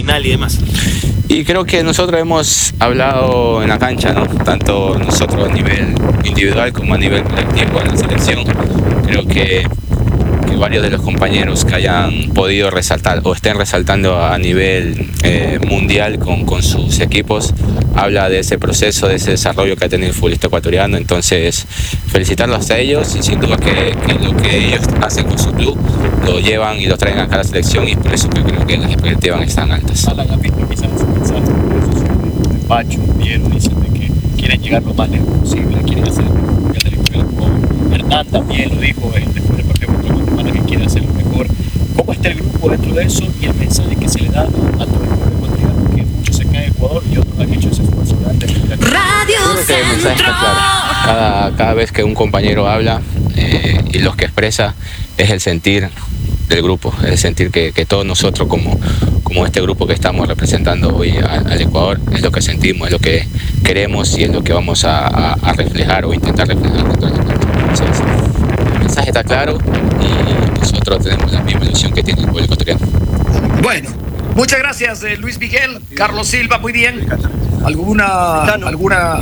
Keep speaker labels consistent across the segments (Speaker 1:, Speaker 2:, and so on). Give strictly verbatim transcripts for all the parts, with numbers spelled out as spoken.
Speaker 1: final y demás.
Speaker 2: Y creo que nosotros hemos hablado en la cancha, ¿no? Tanto nosotros a nivel individual como a nivel colectivo en la selección. Creo que, que varios de los compañeros que hayan podido resaltar o estén resaltando a nivel eh, mundial con, con sus equipos, habla de ese proceso, de ese desarrollo que ha tenido el futbolista ecuatoriano. Entonces, felicitarlos a ellos y sin duda que, que lo que ellos hacen con su club lo llevan y lo traen acá a la selección, y por eso que creo que las expectativas están altas.
Speaker 3: Alan, ¿has visto quizás mensajes de despacho, bien, dicen de que quieren llegar lo más lejos posible, quieren hacer el del equipo? Hernán también lo dijo eh, después del partido contra Guatemala, que quiere hacer lo mejor. ¿Cómo está el grupo dentro de eso y el mensaje que se le da a todo el pueblo ecuatoriano, que muchos se caen en Ecuador y otros han hecho ese esfuerzo grande?
Speaker 2: Radio que el mensaje está claro. Cada, cada vez que un compañero habla eh, y los que expresa es el sentir del grupo, es el sentir que, que todos nosotros como, como este grupo que estamos representando hoy a, al Ecuador, es lo que sentimos, es lo que queremos y es lo que vamos a, a, a reflejar o intentar reflejar dentro del equipo. Entonces, el mensaje está claro y nosotros tenemos la misma ilusión que tiene el pueblo ecuatoriano.
Speaker 4: Bueno, muchas gracias, eh, Luis Miguel. Carlos Silva, muy bien. ¿Alguna, alguna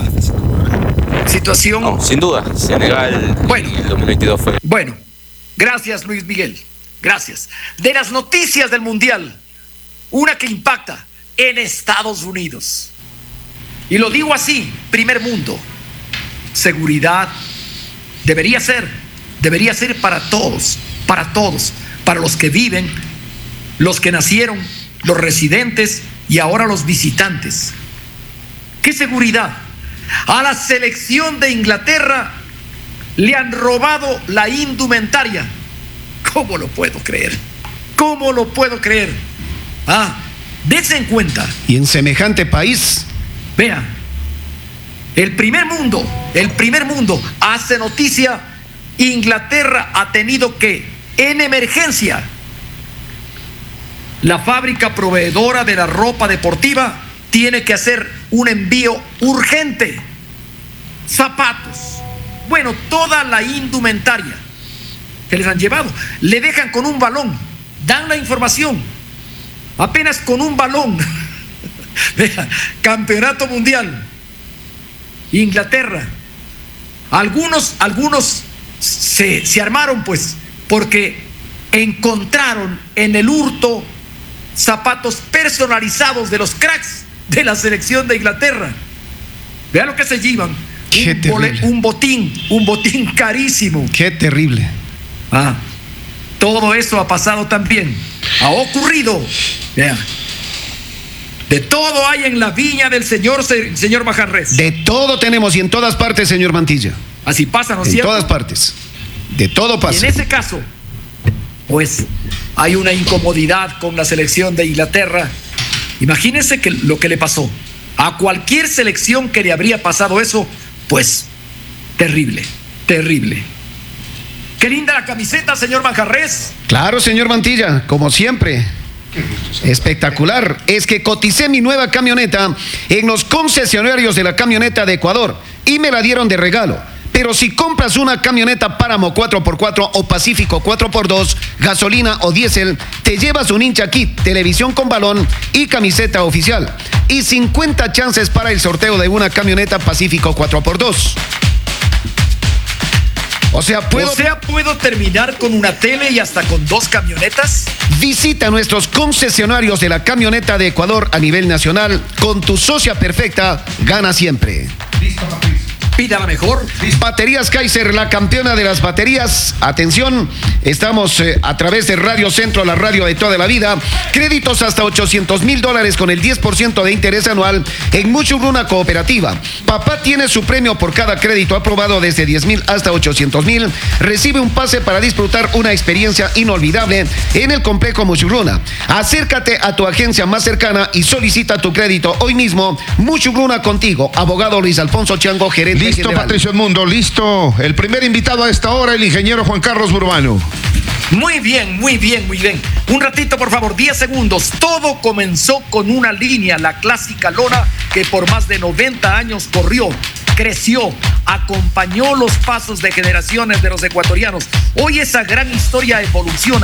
Speaker 4: situación?
Speaker 2: No, sin duda, Senegal
Speaker 4: bueno,
Speaker 2: en el dos mil veintidós fue...
Speaker 4: Bueno, gracias, Luis Miguel. Gracias. De las noticias del Mundial, una que impacta en Estados Unidos. Y lo digo así, primer mundo. Seguridad debería ser, debería ser para todos, para todos, para los que viven, los que nacieron, los residentes y ahora los visitantes. ¿Qué seguridad? A la selección de Inglaterra le han robado la indumentaria. ¿Cómo lo puedo creer? ¿Cómo lo puedo creer? Ah, dense en cuenta.
Speaker 5: Y en semejante país.
Speaker 4: Vean, el primer mundo, el primer mundo hace noticia. Inglaterra ha tenido que, en emergencia, la fábrica proveedora de la ropa deportiva tiene que hacer un envío urgente. Zapatos, bueno, toda la indumentaria que les han llevado, le dejan con un balón, dan la información, apenas con un balón. Vean, campeonato mundial, Inglaterra. Algunos, algunos se, se armaron, pues, porque encontraron en el hurto zapatos personalizados de los cracks de la selección de Inglaterra. Vean lo que se llevan. Un, bole, un botín, un botín carísimo.
Speaker 5: Qué terrible.
Speaker 4: Ah, todo eso ha pasado también. Ha ocurrido. Vean. De todo hay en la viña del Señor, señor Manjarres.
Speaker 5: De todo tenemos y en todas partes, señor Mantilla.
Speaker 4: Así pasa, ¿no es
Speaker 5: en
Speaker 4: cierto?
Speaker 5: En todas partes. De todo pasa.
Speaker 4: Y en ese caso, pues, hay una incomodidad con la selección de Inglaterra. Imagínense que lo que le pasó. A cualquier selección que le habría pasado eso, pues, terrible, terrible. Qué linda la camiseta, señor Manjarres.
Speaker 5: Claro, señor Mantilla, como siempre. Espectacular. Es que coticé mi nueva camioneta en los concesionarios de la camioneta de Ecuador y me la dieron de regalo. Pero si compras una camioneta Páramo cuatro por cuatro o Pacífico cuatro por dos, gasolina o diésel, te llevas un hincha kit, televisión con balón y camiseta oficial. Y cincuenta chances para el sorteo de una camioneta Pacífico cuatro por dos. O sea, ¿puedo...
Speaker 4: o sea, ¿puedo terminar con una tele y hasta con dos camionetas?
Speaker 5: Visita nuestros concesionarios de la camioneta de Ecuador a nivel nacional. Con tu socia perfecta, gana siempre.
Speaker 4: Listo, Patricio. Pida la mejor.
Speaker 5: Baterías Kaiser, la campeona de las baterías. Atención, estamos eh, a través de Radio Centro, la radio de toda la vida. Créditos hasta ochocientos mil dólares con el diez por ciento de interés anual en Muchugruna Cooperativa. Papá tiene su premio por cada crédito aprobado desde diez mil hasta ochocientos mil. Recibe un pase para disfrutar una experiencia inolvidable en el complejo Muchugruna. Acércate a tu agencia más cercana y solicita tu crédito hoy mismo. Muchugruna contigo. Abogado Luis Alfonso Chango, gerente.
Speaker 6: Listo,
Speaker 5: general.
Speaker 6: Patricio Edmundo, listo. El primer invitado a esta hora, el ingeniero Juan Carlos Burbano.
Speaker 4: Muy bien, muy bien, muy bien. Un ratito, por favor, diez segundos. Todo comenzó con una línea, la clásica lona que por más de noventa años corrió, creció, acompañó los pasos de generaciones de los ecuatorianos. Hoy esa gran historia evoluciona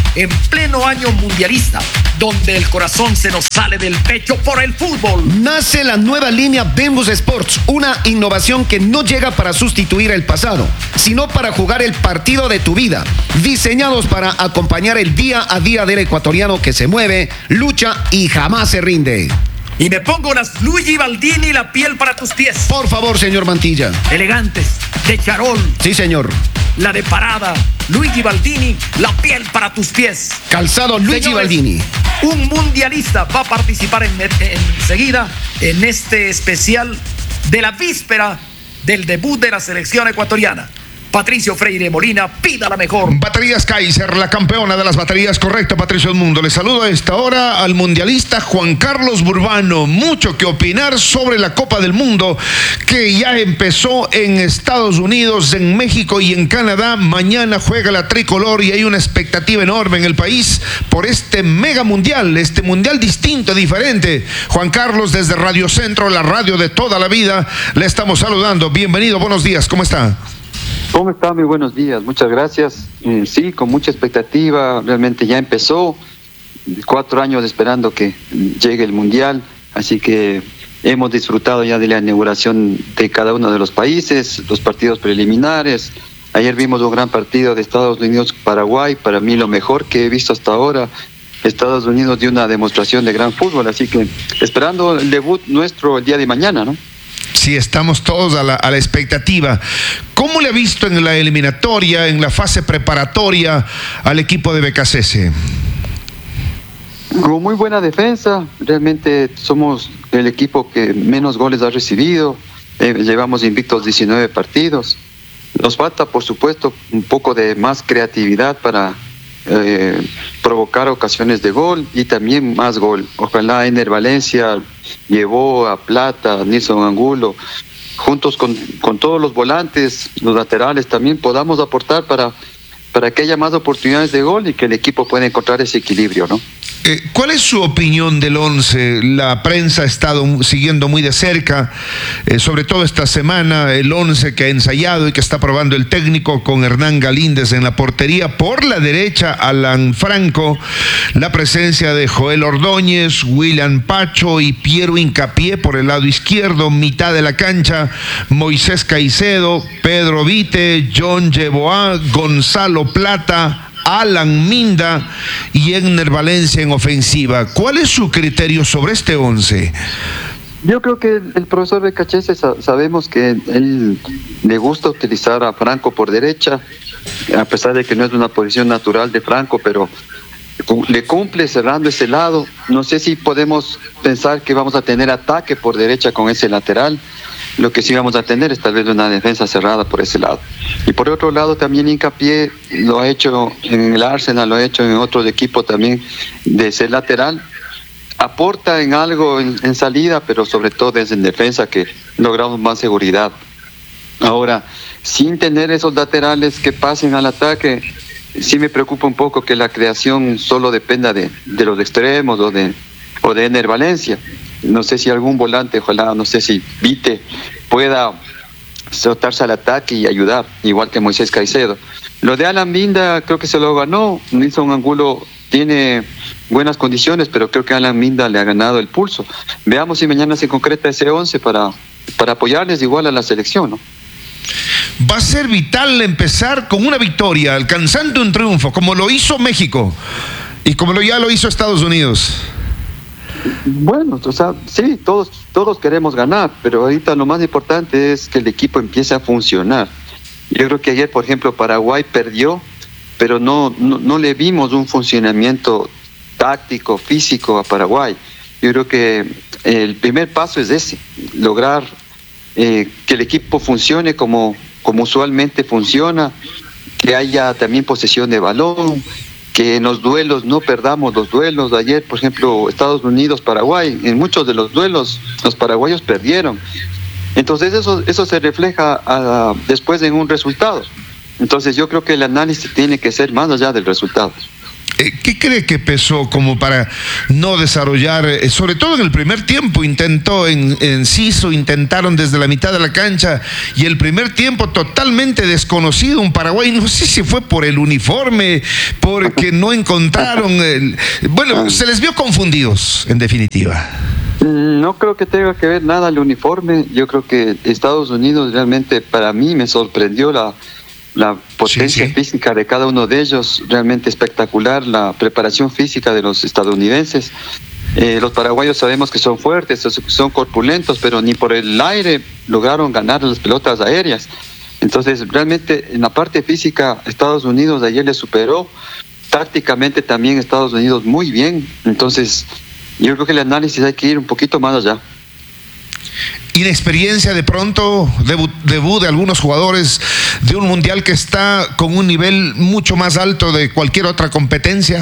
Speaker 4: en pleno año mundialista, donde el corazón se nos sale del pecho por el fútbol.
Speaker 5: Nace la nueva línea Bembus Sports, una innovación que no llega para sustituir el pasado, sino para jugar el partido de tu vida, diseñados para acompañar el día a día del ecuatoriano que se mueve, lucha y jamás se rinde.
Speaker 4: Y me pongo las Luigi Baldini, la piel para tus pies.
Speaker 5: Por favor, señor Mantilla.
Speaker 4: Elegantes, de charol.
Speaker 5: Sí, señor.
Speaker 4: La de parada, Luigi Baldini, la piel para tus pies.
Speaker 5: Calzado Luigi
Speaker 4: Señores,
Speaker 5: Baldini.
Speaker 4: Un mundialista va a participar en, enseguida en este especial de la víspera del debut de la selección ecuatoriana. Patricio Freire Molina, pida la mejor.
Speaker 6: Baterías Kaiser, la campeona de las baterías. Correcto, Patricio Mundo. Le saludo a esta hora al mundialista Juan Carlos Burbano. Mucho que opinar sobre la Copa del Mundo que ya empezó en Estados Unidos, en México y en Canadá. Mañana juega la tricolor y hay una expectativa enorme en el país por este mega mundial, este mundial distinto, diferente. Juan Carlos, desde Radio Centro, la radio de toda la vida, le estamos saludando. Bienvenido, buenos días, ¿cómo está?
Speaker 1: ¿Cómo está? Muy buenos días, muchas gracias. Eh, sí, con mucha expectativa, realmente ya empezó, cuatro años esperando que llegue el Mundial, así que hemos disfrutado ya de la inauguración de cada uno de los países, los partidos preliminares. Ayer vimos un gran partido de Estados Unidos-Paraguay, para mí lo mejor que he visto hasta ahora. Estados Unidos dio una demostración de gran fútbol, así que esperando el debut nuestro el día de mañana, ¿no?
Speaker 6: Sí, estamos todos a la, a la expectativa. ¿Cómo le ha visto en la eliminatoria, en la fase preparatoria al equipo de B K C S?
Speaker 1: Con muy buena defensa, realmente somos el equipo que menos goles ha recibido, eh, llevamos invictos diecinueve partidos. Nos falta, por supuesto, un poco de más creatividad para eh, provocar ocasiones de gol y también más gol. Ojalá Ener Valencia llevó a Plata, a Nilson Angulo, juntos con, con todos los volantes, los laterales, también podamos aportar para, para que haya más oportunidades de gol y que el equipo pueda encontrar ese equilibrio, ¿no?
Speaker 6: Eh, ¿Cuál es su opinión del once? La prensa ha estado siguiendo muy de cerca, eh, sobre todo esta semana, el once que ha ensayado y que está probando el técnico con Hernán Galíndez en la portería. Por la derecha, Alan Franco, la presencia de Joel Ordóñez, William Pacho y Piero Hincapié por el lado izquierdo, mitad de la cancha, Moisés Caicedo, Pedro Vite, John Yeboah, Gonzalo Plata, Alan Minda y Ener Valencia en ofensiva. ¿Cuál es su criterio sobre este once?
Speaker 1: Yo creo que el profesor B K C S sabemos que él le gusta utilizar a Franco por derecha, a pesar de que no es una posición natural de Franco, pero le cumple cerrando ese lado. No sé si podemos pensar que vamos a tener ataque por derecha con ese lateral. Lo que sí vamos a tener es tal vez una defensa cerrada por ese lado. Y por otro lado también Hincapié lo ha hecho en el Arsenal, lo ha hecho en otros equipos también de ser lateral. Aporta en algo en, en salida, pero sobre todo desde en defensa que logramos más seguridad. Ahora, sin tener esos laterales que pasen al ataque, sí me preocupa un poco que la creación solo dependa de, de los extremos o de, o de Ener Valencia. No sé si algún volante, ojalá, no sé si Vite pueda soltarse al ataque y ayudar, igual que Moisés Caicedo. Lo de Alan Minda creo que se lo ganó. Nilson Angulo tiene buenas condiciones, pero creo que Alan Minda le ha ganado el pulso. Veamos si mañana se concreta ese once para, para apoyarles igual a la selección, ¿no?
Speaker 6: Va a ser vital empezar con una victoria, alcanzando un triunfo, como lo hizo México y como lo, ya lo hizo Estados Unidos.
Speaker 1: Bueno, o sea, sí, todos, todos queremos ganar, pero ahorita lo más importante es que el equipo empiece a funcionar. Yo creo que ayer, por ejemplo, Paraguay perdió, pero no, no, no le vimos un funcionamiento táctico, físico a Paraguay. Yo creo que el primer paso es ese, lograr eh, que el equipo funcione como, como usualmente funciona, que haya también posesión de balón, que en los duelos no perdamos los duelos. Ayer, por ejemplo, Estados Unidos, Paraguay, en muchos de los duelos los paraguayos perdieron. Entonces eso, eso se refleja a, después en un resultado. Entonces yo creo que el análisis tiene que ser más allá del resultado.
Speaker 6: Eh, ¿Qué cree que pesó como para no desarrollar, eh, sobre todo en el primer tiempo, intentó en Enciso, intentaron desde la mitad de la cancha y el primer tiempo totalmente desconocido un Paraguay, no sé si fue por el uniforme, porque no encontraron, el, bueno, se les vio confundidos en definitiva.
Speaker 1: No creo que tenga que ver nada el uniforme, yo creo que Estados Unidos realmente para mí me sorprendió la La potencia sí, sí. física de cada uno de ellos, realmente espectacular, la preparación física de los estadounidenses. Eh, los paraguayos sabemos que son fuertes, son corpulentos, pero ni por el aire lograron ganar las pelotas aéreas. Entonces, realmente en la parte física, Estados Unidos de ayer le superó, tácticamente también Estados Unidos muy bien. Entonces, yo creo que el análisis hay que ir un poquito más allá.
Speaker 6: Inexperiencia de pronto, debut, debut de algunos jugadores de un mundial que está con un nivel mucho más alto de cualquier otra competencia.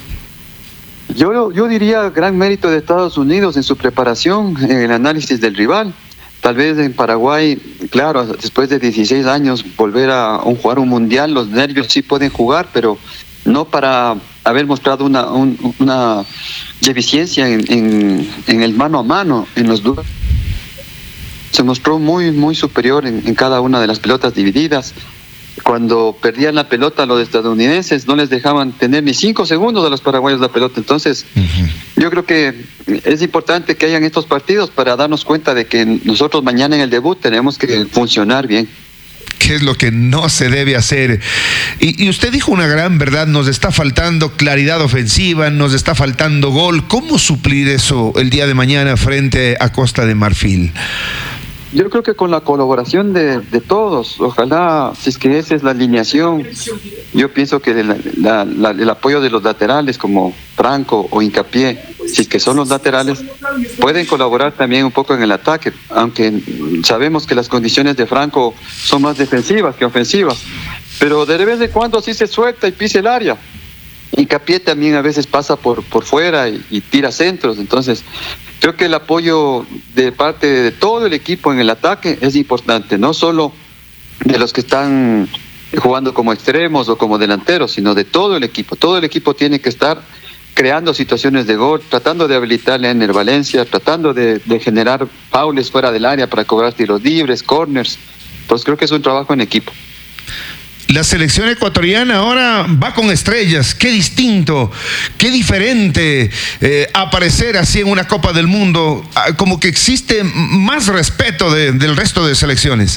Speaker 1: Yo, yo diría gran mérito de Estados Unidos en su preparación, en el análisis del rival. Tal vez en Paraguay, claro, después de dieciséis años volver a un, jugar un mundial, los nervios sí pueden jugar, pero no para haber mostrado una, un, una deficiencia en, en, en el mano a mano, en los duelos. Se mostró muy, muy superior en, en cada una de las pelotas divididas. Cuando perdían la pelota los estadounidenses, no les dejaban tener ni cinco segundos a los paraguayos la pelota. Entonces, uh-huh. yo creo que es importante que hayan estos partidos para darnos cuenta de que nosotros mañana en el debut tenemos que funcionar bien.
Speaker 6: ¿Qué es lo que no se debe hacer? Y, y usted dijo una gran verdad, nos está faltando claridad ofensiva, nos está faltando gol. ¿Cómo suplir eso el día de mañana frente a Costa de Marfil?
Speaker 1: Yo creo que con la colaboración de, de todos, ojalá, si es que esa es la alineación, yo pienso que la, la, la, el apoyo de los laterales como Franco o Hincapié, si es que son los laterales, pueden colaborar también un poco en el ataque, aunque sabemos que las condiciones de Franco son más defensivas que ofensivas, pero de vez en cuando así se suelta y pisa el área. Hincapié también a veces pasa por, por fuera y, y tira centros, entonces creo que el apoyo de parte de todo el equipo en el ataque es importante, no solo de los que están jugando como extremos o como delanteros, sino de todo el equipo. Todo el equipo tiene que estar creando situaciones de gol, tratando de habilitarle a Ener Valencia, tratando de, de generar faules fuera del área para cobrar tiros libres, corners. Pues creo que es un trabajo en equipo.
Speaker 6: La selección ecuatoriana ahora va con estrellas. Qué distinto, qué diferente eh, aparecer así en una Copa del Mundo. Como que existe más respeto de, del resto de selecciones.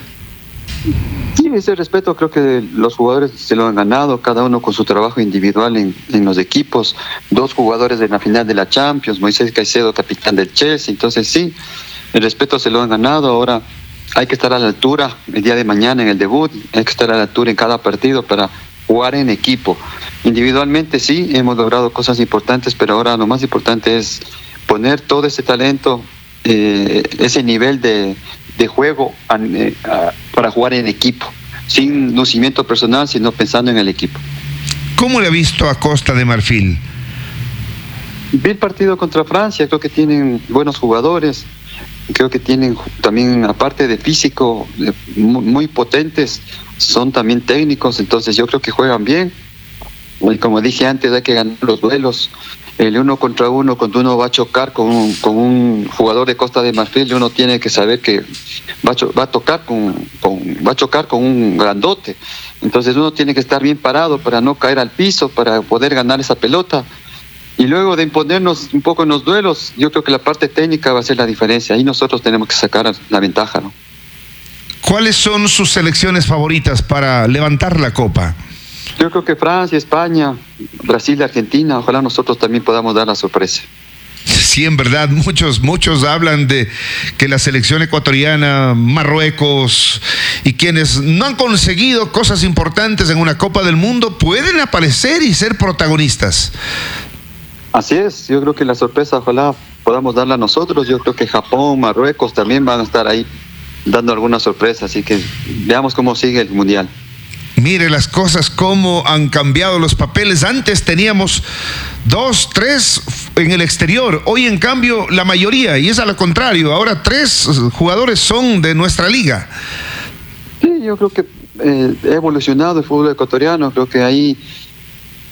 Speaker 1: Sí, ese respeto creo que los jugadores se lo han ganado, cada uno con su trabajo individual en, en los equipos. Dos jugadores de la final de la Champions, Moisés Caicedo, capitán del Chelsea. Entonces sí, el respeto se lo han ganado. Ahora hay que estar a la altura el día de mañana en el debut, hay que estar a la altura en cada partido para jugar en equipo. Individualmente sí, hemos logrado cosas importantes, pero ahora lo más importante es poner todo ese talento, eh, ese nivel de, de juego a, a, para jugar en equipo, sin lucimiento personal, sino pensando en el equipo.
Speaker 6: ¿Cómo le ha visto a Costa de Marfil?
Speaker 1: Vi el partido contra Francia, creo que tienen buenos jugadores. Creo que tienen también, aparte de físico, muy, muy potentes, son también técnicos, entonces yo creo que juegan bien. Y como dije antes, hay que ganar los duelos. El uno contra uno, cuando uno va a chocar con un, con un jugador de Costa de Marfil, uno tiene que saber que va a, cho- va a tocar con, con, va a chocar con un grandote. Entonces uno tiene que estar bien parado para no caer al piso, para poder ganar esa pelota. Y luego de imponernos un poco en los duelos, yo creo que la parte técnica va a ser la diferencia. Ahí nosotros tenemos que sacar la ventaja, ¿no?
Speaker 6: ¿Cuáles son sus selecciones favoritas para levantar la copa?
Speaker 1: Yo creo que Francia, España, Brasil, Argentina, ojalá nosotros también podamos dar la sorpresa.
Speaker 6: Sí, en verdad, muchos, muchos hablan de que la selección ecuatoriana, Marruecos y quienes no han conseguido cosas importantes en una Copa del Mundo pueden aparecer y ser protagonistas.
Speaker 1: Así es, yo creo que la sorpresa ojalá podamos darla nosotros. Yo creo que Japón, Marruecos también van a estar ahí dando alguna sorpresa, así que veamos cómo sigue el Mundial.
Speaker 6: Mire las cosas, cómo han cambiado los papeles. Antes teníamos dos, tres en el exterior, hoy en cambio la mayoría, y es a lo contrario, ahora tres jugadores son de nuestra liga.
Speaker 1: Sí, yo creo que eh, ha evolucionado el fútbol ecuatoriano, creo que ahí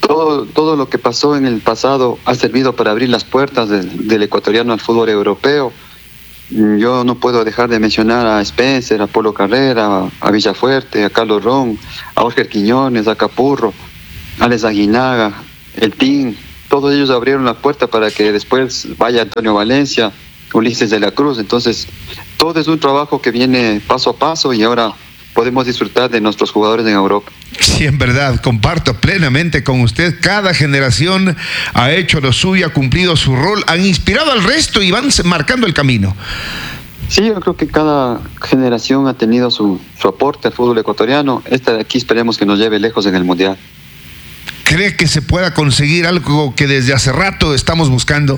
Speaker 1: todo, todo lo que pasó en el pasado ha servido para abrir las puertas de, del ecuatoriano al fútbol europeo. Yo no puedo dejar de mencionar a Spencer, a Polo Carrera, a Villafuerte, a Carlos Ron, a Oscar Quiñones, a Capurro, a Alex Aguinaga, el Team. Todos ellos abrieron la puerta para que después vaya Antonio Valencia, Ulises de la Cruz. Entonces, todo es un trabajo que viene paso a paso y ahora podemos disfrutar de nuestros jugadores en Europa.
Speaker 6: Sí, en verdad, comparto plenamente con usted. Cada generación ha hecho lo suyo, ha cumplido su rol, han inspirado al resto y van marcando el camino.
Speaker 1: Sí, yo creo que cada generación ha tenido su, su aporte al fútbol ecuatoriano. Esta de aquí esperemos que nos lleve lejos en el Mundial.
Speaker 6: ¿Cree que se pueda conseguir algo que desde hace rato estamos buscando?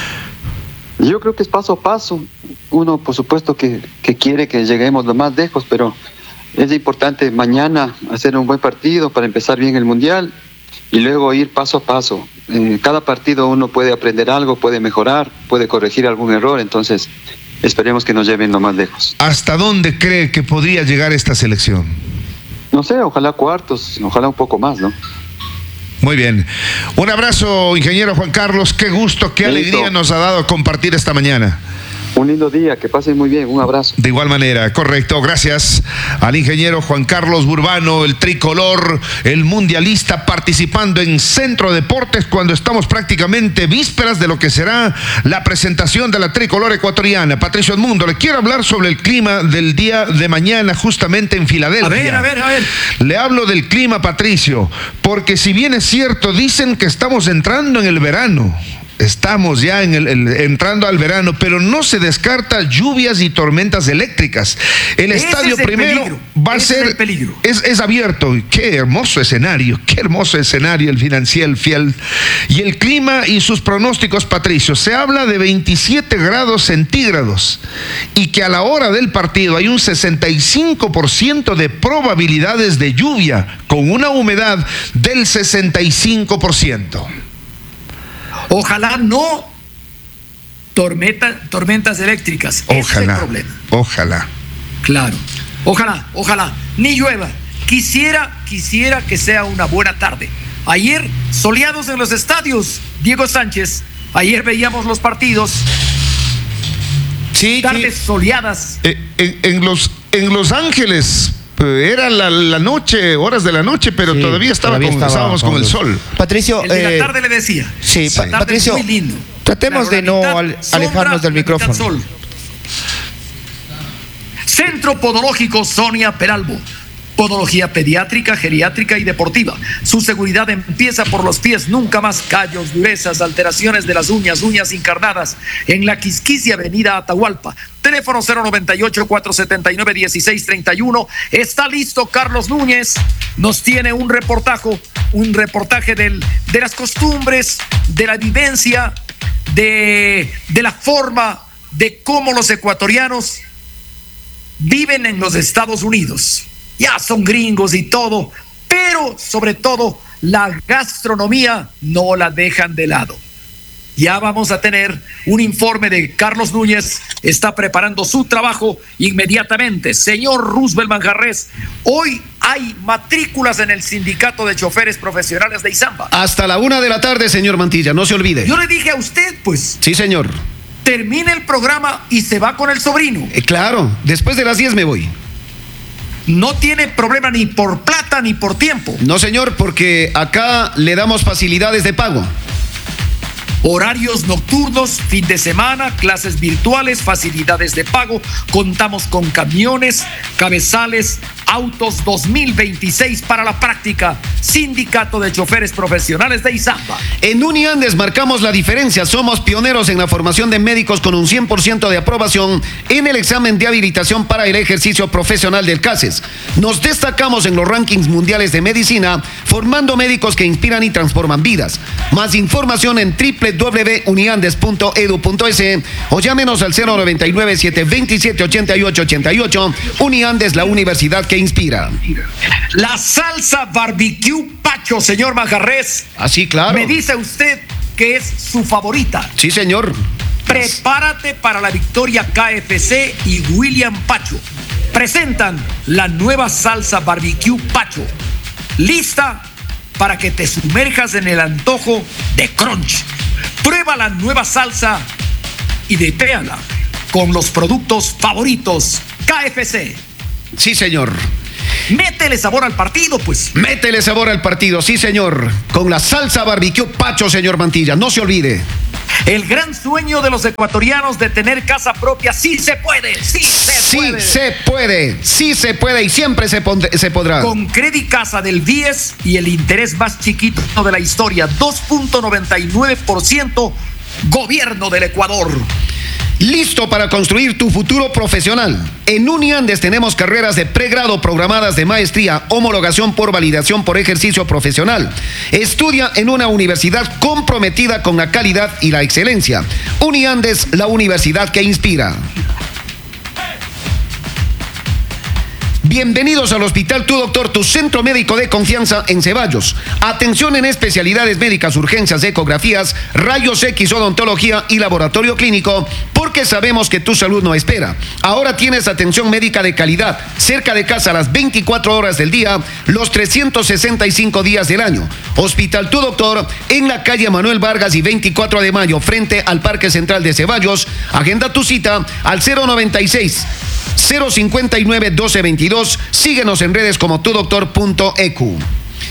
Speaker 1: Yo creo que es paso a paso. Uno, por supuesto, que, que quiere que lleguemos lo más lejos, pero es importante mañana hacer un buen partido para empezar bien el Mundial y luego ir paso a paso. En cada partido uno puede aprender algo, puede mejorar, puede corregir algún error, entonces esperemos que nos lleven lo más lejos.
Speaker 6: ¿Hasta dónde cree que podría llegar esta selección?
Speaker 1: No sé, ojalá cuartos, ojalá un poco más, ¿no?
Speaker 6: Muy bien. Un abrazo, ingeniero Juan Carlos. Qué gusto, qué
Speaker 1: Listo.
Speaker 6: alegría nos ha dado compartir esta mañana.
Speaker 1: Un lindo día, que pasen muy bien, un abrazo.
Speaker 6: De igual manera, correcto. Gracias al ingeniero Juan Carlos Burbano, el tricolor, el mundialista, participando en Centro Deportes cuando estamos prácticamente vísperas de lo que será la presentación de la tricolor ecuatoriana. Patricio Edmundo, le quiero hablar sobre el clima del día de mañana justamente en Filadelfia.
Speaker 4: A ver, a ver, a ver.
Speaker 6: Le hablo del clima, Patricio, porque si bien es cierto, dicen que estamos entrando en el verano. Estamos ya en el, el, entrando al verano, pero no se descarta lluvias y tormentas eléctricas. El
Speaker 4: Ese
Speaker 6: estadio
Speaker 4: es el
Speaker 6: primero
Speaker 4: peligro.
Speaker 6: va a
Speaker 4: Ese
Speaker 6: ser
Speaker 4: es el peligro.
Speaker 6: Es, es abierto. Qué hermoso escenario, qué hermoso escenario el Financial Field. Y el clima y sus pronósticos, Patricio, se habla de veintisiete grados centígrados y que a la hora del partido hay un sesenta y cinco por ciento de probabilidades de lluvia con una humedad del sesenta y cinco por ciento.
Speaker 4: Ojalá no tormenta, tormentas eléctricas. Ese es el
Speaker 6: Ojalá,
Speaker 4: problema.
Speaker 6: ojalá.
Speaker 4: Claro. Ojalá, ojalá. Ni llueva. Quisiera, quisiera que sea una buena tarde. Ayer, soleados en los estadios, Diego Sánchez. Ayer veíamos los partidos.
Speaker 5: Sí,
Speaker 4: Tardes
Speaker 5: sí.
Speaker 4: soleadas.
Speaker 6: Eh, En, en los, en Los Ángeles eh, era la, la noche, horas de la noche, pero
Speaker 5: Sí,
Speaker 6: todavía, estaba
Speaker 5: todavía
Speaker 6: con,
Speaker 5: estaba
Speaker 6: estábamos con,
Speaker 5: con
Speaker 6: el
Speaker 5: los-
Speaker 6: sol.
Speaker 5: Patricio,
Speaker 4: El de
Speaker 5: eh,
Speaker 4: la tarde le decía.
Speaker 5: sí,
Speaker 4: La
Speaker 5: Pa-
Speaker 4: tarde
Speaker 5: Patricio,
Speaker 4: es muy lindo.
Speaker 5: tratemos de
Speaker 4: Claro, la
Speaker 5: no
Speaker 4: mitad
Speaker 5: al-
Speaker 4: sombra,
Speaker 5: alejarnos del
Speaker 4: la mitad
Speaker 5: micrófono.
Speaker 4: sol. Centro Podológico Sonia Peralbo. Podología pediátrica, geriátrica y deportiva. Su seguridad empieza por los pies. Nunca más callos, durezas, alteraciones de las uñas, uñas encarnadas. En la Quisquisia, Avenida Atahualpa. Teléfono cero noventa y ocho, cuatrocientos setenta y nueve, dieciséis treinta y uno. Está listo Carlos Núñez. Nos tiene un reportaje, un reportaje del, de las costumbres, de la vivencia, de, de la forma de cómo los ecuatorianos viven en los Estados Unidos. Ya son gringos y todo, pero sobre todo la gastronomía no la dejan de lado. Ya vamos a tener un informe de Carlos Núñez, está preparando su trabajo inmediatamente. Señor Roosevelt Manjarres, hoy hay matrículas en el Sindicato de Choferes Profesionales de Izamba.
Speaker 5: Hasta la una de la tarde, señor Mantilla, no se olvide.
Speaker 4: Yo le dije a usted, pues,
Speaker 5: Sí, señor.
Speaker 4: termine el programa y se va con el sobrino.
Speaker 5: Eh, claro, después de las diez me voy.
Speaker 4: No tiene problema ni por plata ni por tiempo.
Speaker 5: No, señor, porque acá le damos facilidades de pago.
Speaker 4: Horarios nocturnos, fin de semana, clases virtuales, facilidades de pago. Contamos con camiones, cabezales, autos dos mil veintiséis para la práctica. Sindicato de Choferes Profesionales de Izamba.
Speaker 5: En Uniandes marcamos la diferencia. Somos pioneros en la formación de médicos con un cien por ciento de aprobación en el examen de habilitación para el ejercicio profesional del CASES. Nos destacamos en los rankings mundiales de medicina, formando médicos que inspiran y transforman vidas. Más información en doble u doble u doble u punto uniandes punto edu punto es o llámenos al cero noventa y nueve, siete veintisiete, ochenta y ocho ochenta y ocho. Uniandes, la universidad que inspira.
Speaker 4: La salsa barbecue Pacho, señor Manjarres.
Speaker 5: Así, claro.
Speaker 4: Me dice usted que es su favorita.
Speaker 5: Sí, señor.
Speaker 4: Prepárate para la victoria K F C y William Pacho. Presentan la nueva salsa barbecue Pacho. Lista para que te sumerjas en el antojo de Crunch. Prueba la nueva salsa y detéala con los productos favoritos K F C.
Speaker 5: Sí, señor.
Speaker 4: Métele sabor al partido, pues.
Speaker 5: Métele sabor al partido, sí, señor. Con la salsa barbecue Pacho, señor Mantilla, no se olvide.
Speaker 4: El gran sueño de los ecuatorianos de tener casa propia, sí se puede, sí se
Speaker 5: sí
Speaker 4: puede.
Speaker 5: Sí se puede, sí se puede y siempre se, se podrá.
Speaker 4: Con Credit Casa del B I E S y el interés más chiquito de la historia, dos punto noventa y nueve por ciento, Gobierno del Ecuador.
Speaker 5: Listo para construir tu futuro profesional. En Uniandes tenemos carreras de pregrado programadas de maestría, homologación por validación por ejercicio profesional. Estudia en una universidad comprometida con la calidad y la excelencia. Uniandes, la universidad que inspira. Bienvenidos al Hospital Tu Doctor, tu centro médico de confianza en Ceballos. Atención en especialidades médicas, urgencias, ecografías, rayos X, odontología y laboratorio clínico, porque sabemos que tu salud no espera. Ahora tienes atención médica de calidad, cerca de casa a las veinticuatro horas del día, los trescientos sesenta y cinco días del año. Hospital Tu Doctor, en la calle Manuel Vargas y veinticuatro de mayo, frente al Parque Central de Ceballos. Agenda tu cita al cero noventa y seis, cero cincuenta y nueve, doce veintidós. Síguenos en redes como tu doctor punto e c u.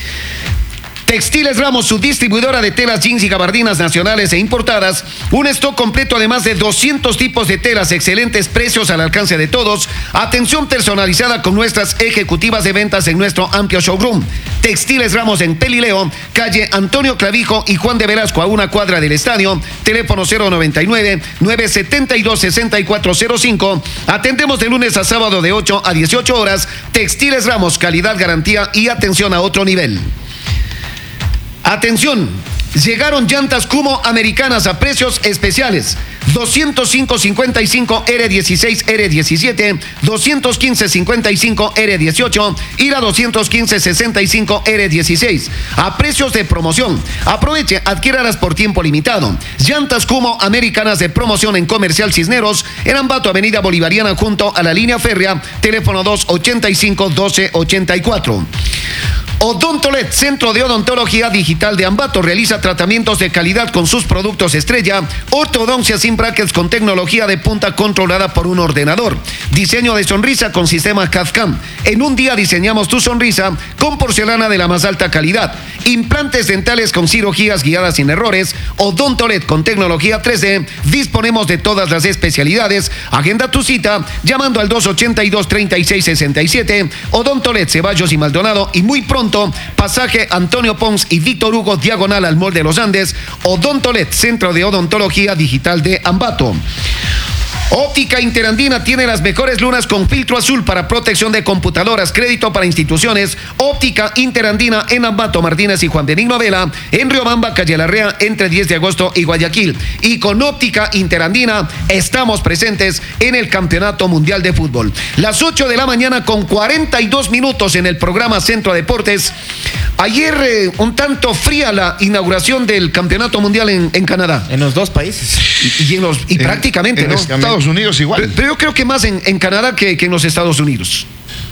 Speaker 5: Textiles Ramos, su distribuidora de telas, jeans y gabardinas nacionales e importadas. Un stock completo de más de doscientos tipos de telas, excelentes precios al alcance de todos. Atención personalizada con nuestras ejecutivas de ventas en nuestro amplio showroom. Textiles Ramos en Pelileo, calle Antonio Clavijo y Juan de Velasco, a una cuadra del estadio. Teléfono cero noventa y nueve, nueve setenta y dos, sesenta y cuatro cero cinco. Atendemos de lunes a sábado de ocho a dieciocho horas. Textiles Ramos, calidad, garantía y atención a otro nivel. Atención, llegaron llantas Kumo americanas a precios especiales. doscientos cinco cincuenta y cinco R dieciséis R diecisiete, doscientos quince cincuenta y cinco R dieciocho y la doscientos quince sesenta y cinco R dieciséis a precios de promoción. Aproveche, adquiéralas por tiempo limitado. Llantas Kumo americanas de promoción en Comercial Cisneros, en Ambato, Avenida Bolivariana, junto a la línea férrea. Teléfono dos ochenta y cinco, doce ochenta y cuatro. Odontolet, centro de odontología digital de Ambato, realiza tratamientos de calidad con sus productos estrella. Ortodoncia sin brackets con tecnología de punta controlada por un ordenador. Diseño de sonrisa con sistema C A D/CAM. En un día diseñamos tu sonrisa con porcelana de la más alta calidad. Implantes dentales con cirugías guiadas sin errores. Odontolet con tecnología tres D. Disponemos de todas las especialidades. Agenda tu cita llamando al dos ochenta y dos, treinta y seis sesenta y siete. Odontolet, Ceballos y Maldonado, y muy pronto pasaje Antonio Pons y Víctor Hugo, diagonal al Mall de los Andes. Odontolet, centro de odontología digital de Ambato. Óptica Interandina tiene las mejores lunas con filtro azul para protección de computadoras, crédito para instituciones. Óptica Interandina en Ambato, Martínez y Juan Benigno Vela, en Riobamba, calle Larrea, entre diez de agosto y Guayaquil. Y con Óptica Interandina estamos presentes en el Campeonato Mundial de Fútbol. Las ocho de la mañana con cuarenta y dos minutos en el programa Centro Deportes. Ayer eh, un tanto fría la inauguración del Campeonato Mundial en, en Canadá.
Speaker 7: En los dos países.
Speaker 5: Y, y, en los, y
Speaker 6: en,
Speaker 5: prácticamente,
Speaker 6: en
Speaker 5: ¿no?
Speaker 6: Estados Unidos igual.
Speaker 5: Pero, pero yo creo que más en, en Canadá que, que en los Estados Unidos.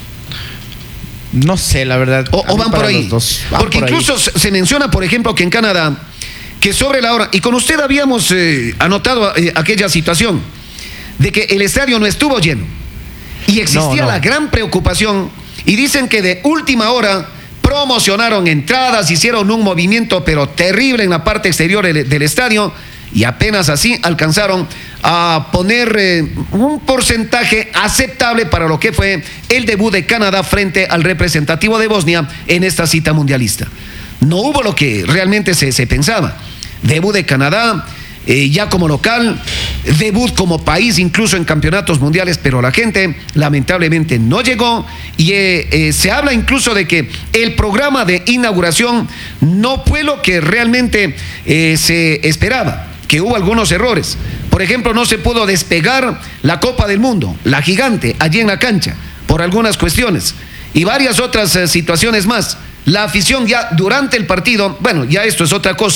Speaker 7: No sé, la verdad.
Speaker 5: O, o van por ahí.
Speaker 7: Van
Speaker 5: Porque
Speaker 7: por
Speaker 5: incluso
Speaker 7: ahí.
Speaker 5: se menciona, por ejemplo, que en Canadá, que sobre la hora, y con usted habíamos eh, anotado eh, aquella situación, de que el estadio no estuvo lleno. Y existía
Speaker 7: No, no.
Speaker 5: la gran preocupación, y dicen que de última hora promocionaron entradas, hicieron un movimiento pero terrible en la parte exterior del, del estadio, y apenas así alcanzaron a poner eh, un porcentaje aceptable para lo que fue el debut de Canadá frente al representativo de Bosnia en esta cita mundialista. No hubo lo que realmente se, se pensaba. Debut de Canadá, eh, ya como local, debut como país incluso en campeonatos mundiales, pero la gente lamentablemente no llegó y eh, eh, se habla incluso de que el programa de inauguración no fue lo que realmente eh, se esperaba, que hubo algunos errores. Por ejemplo, no se pudo despegar la Copa del Mundo, la gigante, allí en la cancha, por algunas cuestiones y varias otras eh, situaciones más. La afición ya durante el partido, bueno, ya esto es otra cosa,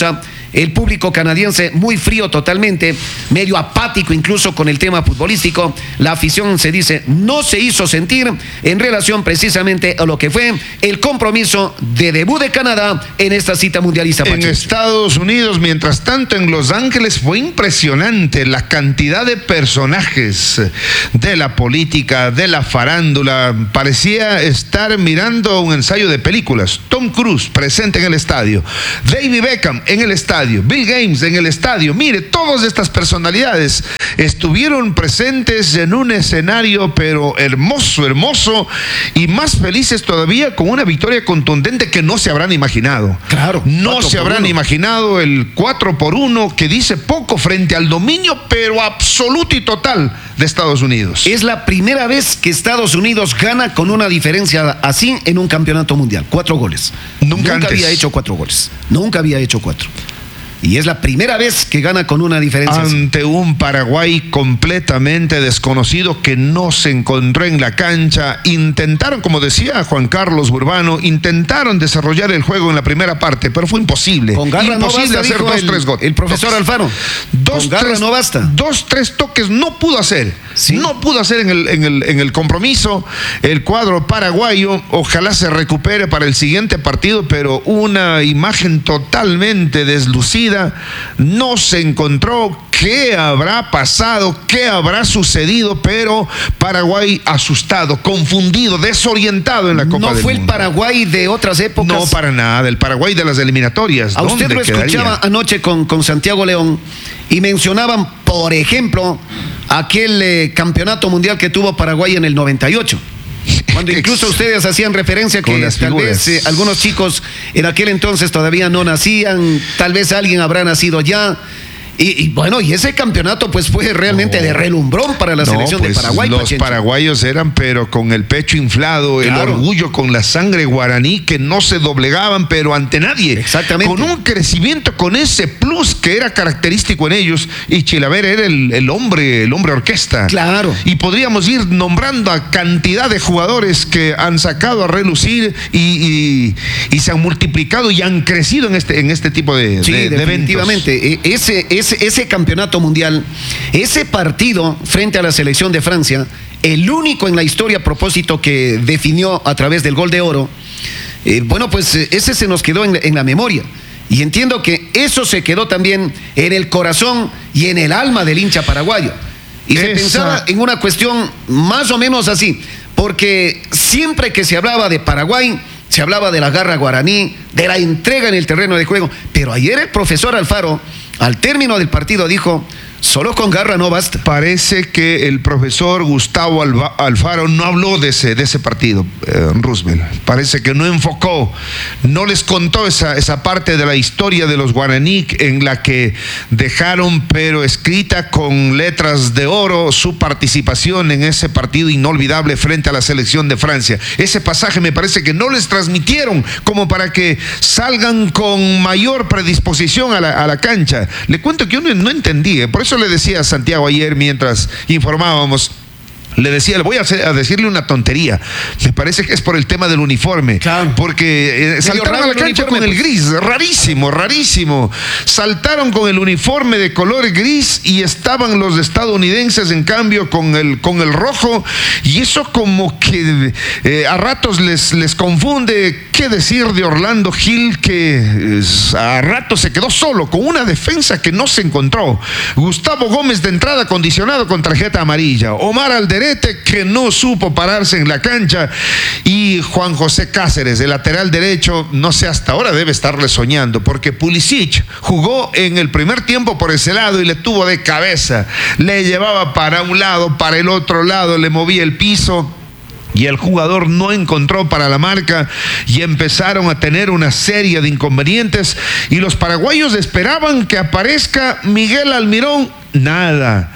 Speaker 5: el público canadiense muy frío totalmente, medio apático incluso con el tema futbolístico. La afición, se dice, no se hizo sentir en relación precisamente a lo que fue el compromiso de debut de Canadá en esta cita mundialista.
Speaker 6: En
Speaker 5: Pacheco.
Speaker 6: Estados Unidos, mientras tanto, en Los Ángeles fue impresionante la cantidad de personajes de la política, de la farándula. Parecía estar mirando un ensayo de películas. Tom Cruise presente en el estadio, David Beckham en el estadio, Bill Gates en el estadio. Mire, todas estas personalidades estuvieron presentes en un escenario pero hermoso, hermoso, y más felices todavía con una victoria contundente que no se habrán imaginado.
Speaker 5: Claro,
Speaker 6: no se habrán uno. imaginado el cuatro por uno, que dice poco frente al dominio pero absoluto y total de Estados Unidos.
Speaker 5: Es la primera vez que Estados Unidos gana con una diferencia así en un campeonato mundial. Cuatro goles.
Speaker 6: Nunca,
Speaker 5: Nunca
Speaker 6: antes.
Speaker 5: había hecho cuatro goles. Nunca había hecho cuatro. Y es la primera vez que gana con una diferencia
Speaker 6: ante
Speaker 5: así.
Speaker 6: un Paraguay completamente desconocido que no se encontró en la cancha. Intentaron, como decía Juan Carlos Burbano, intentaron desarrollar el juego en la primera parte, pero fue imposible.
Speaker 5: Con garra
Speaker 6: imposible
Speaker 5: no basta,
Speaker 6: hacer
Speaker 5: dijo
Speaker 6: dos,
Speaker 5: el,
Speaker 6: tres goles.
Speaker 5: el profesor Alfaro.
Speaker 6: Dos,
Speaker 5: Con garra
Speaker 6: tres,
Speaker 5: no basta.
Speaker 6: Dos, tres toques no pudo hacer.
Speaker 5: ¿Sí?
Speaker 6: No pudo hacer en el, en, el, en el compromiso el cuadro paraguayo. Ojalá se recupere para el siguiente partido, pero una imagen totalmente deslucida. No se encontró qué habrá pasado, qué habrá sucedido, pero Paraguay asustado, confundido, desorientado en la Copa
Speaker 5: No
Speaker 6: del
Speaker 5: fue el
Speaker 6: Mundo.
Speaker 5: Paraguay de otras épocas.
Speaker 6: No, para nada, el Paraguay de las eliminatorias.
Speaker 5: A usted
Speaker 6: ¿Dónde
Speaker 5: lo escuchaba
Speaker 6: quedaría?
Speaker 5: anoche con, con Santiago León y mencionaban, por ejemplo, aquel eh, campeonato mundial que tuvo Paraguay en el noventa y ocho. Cuando incluso ustedes hacían referencia que
Speaker 6: Con las
Speaker 5: tal
Speaker 6: figuras.
Speaker 5: vez eh, algunos chicos en aquel entonces todavía no nacían, tal vez alguien habrá nacido ya. Y, y bueno, y ese campeonato pues fue realmente
Speaker 6: No.
Speaker 5: de relumbrón para la
Speaker 6: No,
Speaker 5: selección
Speaker 6: pues,
Speaker 5: de Paraguay.
Speaker 6: Los
Speaker 5: Pachencho.
Speaker 6: paraguayos eran, pero con el pecho inflado,
Speaker 5: Claro.
Speaker 6: el orgullo, con la sangre guaraní, que no se doblegaban, pero ante nadie.
Speaker 5: Exactamente.
Speaker 6: Con un crecimiento, con ese plus que era característico en ellos. Y Chilaver era el, el hombre, el hombre orquesta.
Speaker 5: Claro.
Speaker 6: Y podríamos ir nombrando a cantidad de jugadores que han sacado a relucir y, y, y se han multiplicado y han crecido en este, en este tipo de,
Speaker 5: Sí,
Speaker 6: de, de
Speaker 5: definitivamente.
Speaker 6: eventos.
Speaker 5: E- Ese, ese, ese campeonato mundial, ese partido frente a la selección de Francia, el único en la historia a propósito que definió a través del gol de oro, eh, bueno, pues eh, ese se nos quedó en, la- en la memoria. Y entiendo que eso se quedó también en el corazón y en el alma del hincha paraguayo. Y se
Speaker 6: Esa-
Speaker 5: pensaba en una cuestión más o menos así, porque siempre que se hablaba de Paraguay, se hablaba de la garra guaraní, de la entrega en el terreno de juego. Pero ayer el profesor Alfaro, al término del partido, dijo: solo con garra no basta.
Speaker 6: Parece que el profesor Gustavo Alva- Alfaro no habló de ese, de ese partido, eh, Roosevelt. Parece que no enfocó, no les contó esa, esa parte de la historia de los guaraní en la que dejaron, pero escrita con letras de oro, su participación en ese partido inolvidable frente a la selección de Francia. Ese pasaje me parece que no les transmitieron como para que salgan con mayor predisposición a la, a la cancha. Le cuento que yo no, no entendí, eh, por eso le decía a Santiago ayer mientras informábamos. Le decía, le voy a, hacer- a decirle una tontería. Me parece que es por el tema del uniforme.
Speaker 5: Claro.
Speaker 6: Porque eh, saltaron
Speaker 5: raro
Speaker 6: a la
Speaker 5: el
Speaker 6: cancha
Speaker 5: uniforme,
Speaker 6: con el
Speaker 5: pues.
Speaker 6: gris. Rarísimo, rarísimo. Saltaron con el uniforme de color gris y estaban los estadounidenses, en cambio, con el, con el rojo. Y eso como que eh, a ratos les, les confunde. ¿Qué decir de Orlando Gil, que eh, a ratos se quedó solo con una defensa que no se encontró? Gustavo Gómez de entrada condicionado con tarjeta amarilla. Omar Alderete, que no supo pararse en la cancha, y Juan José Cáceres, el lateral derecho, no sé, hasta ahora debe estarle soñando, porque Pulisic jugó en el primer tiempo por ese lado y le tuvo de cabeza, le llevaba para un lado, para el otro lado, le movía el piso. Y el jugador no encontró para la marca y empezaron a tener una serie de inconvenientes. Y los paraguayos esperaban que aparezca Miguel Almirón. Nada.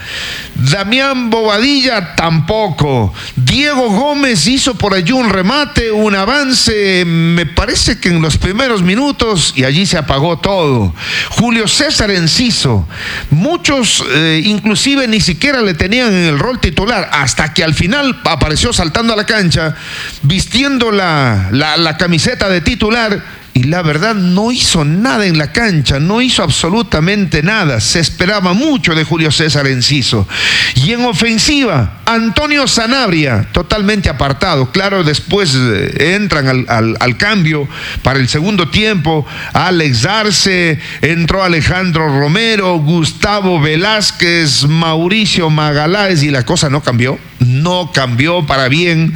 Speaker 6: Damián Bobadilla tampoco. Diego Gómez hizo por allí un remate, un avance, me parece que en los primeros minutos, y allí se apagó todo. Julio César Enciso. Muchos eh, inclusive ni siquiera le tenían en el rol titular, hasta que al final apareció saltando a la cancha, vistiendo la, la, la camiseta de titular. y la verdad no hizo nada en la cancha, no hizo absolutamente nada. Se esperaba mucho de Julio César Enciso. Y en ofensiva, Antonio Sanabria, totalmente apartado. Claro, después eh, entran al, al, al cambio para el segundo tiempo. Alex Arce, entró Alejandro Romero, Gustavo Velázquez, Mauricio Magaláes, y la cosa no cambió. No cambió para bien.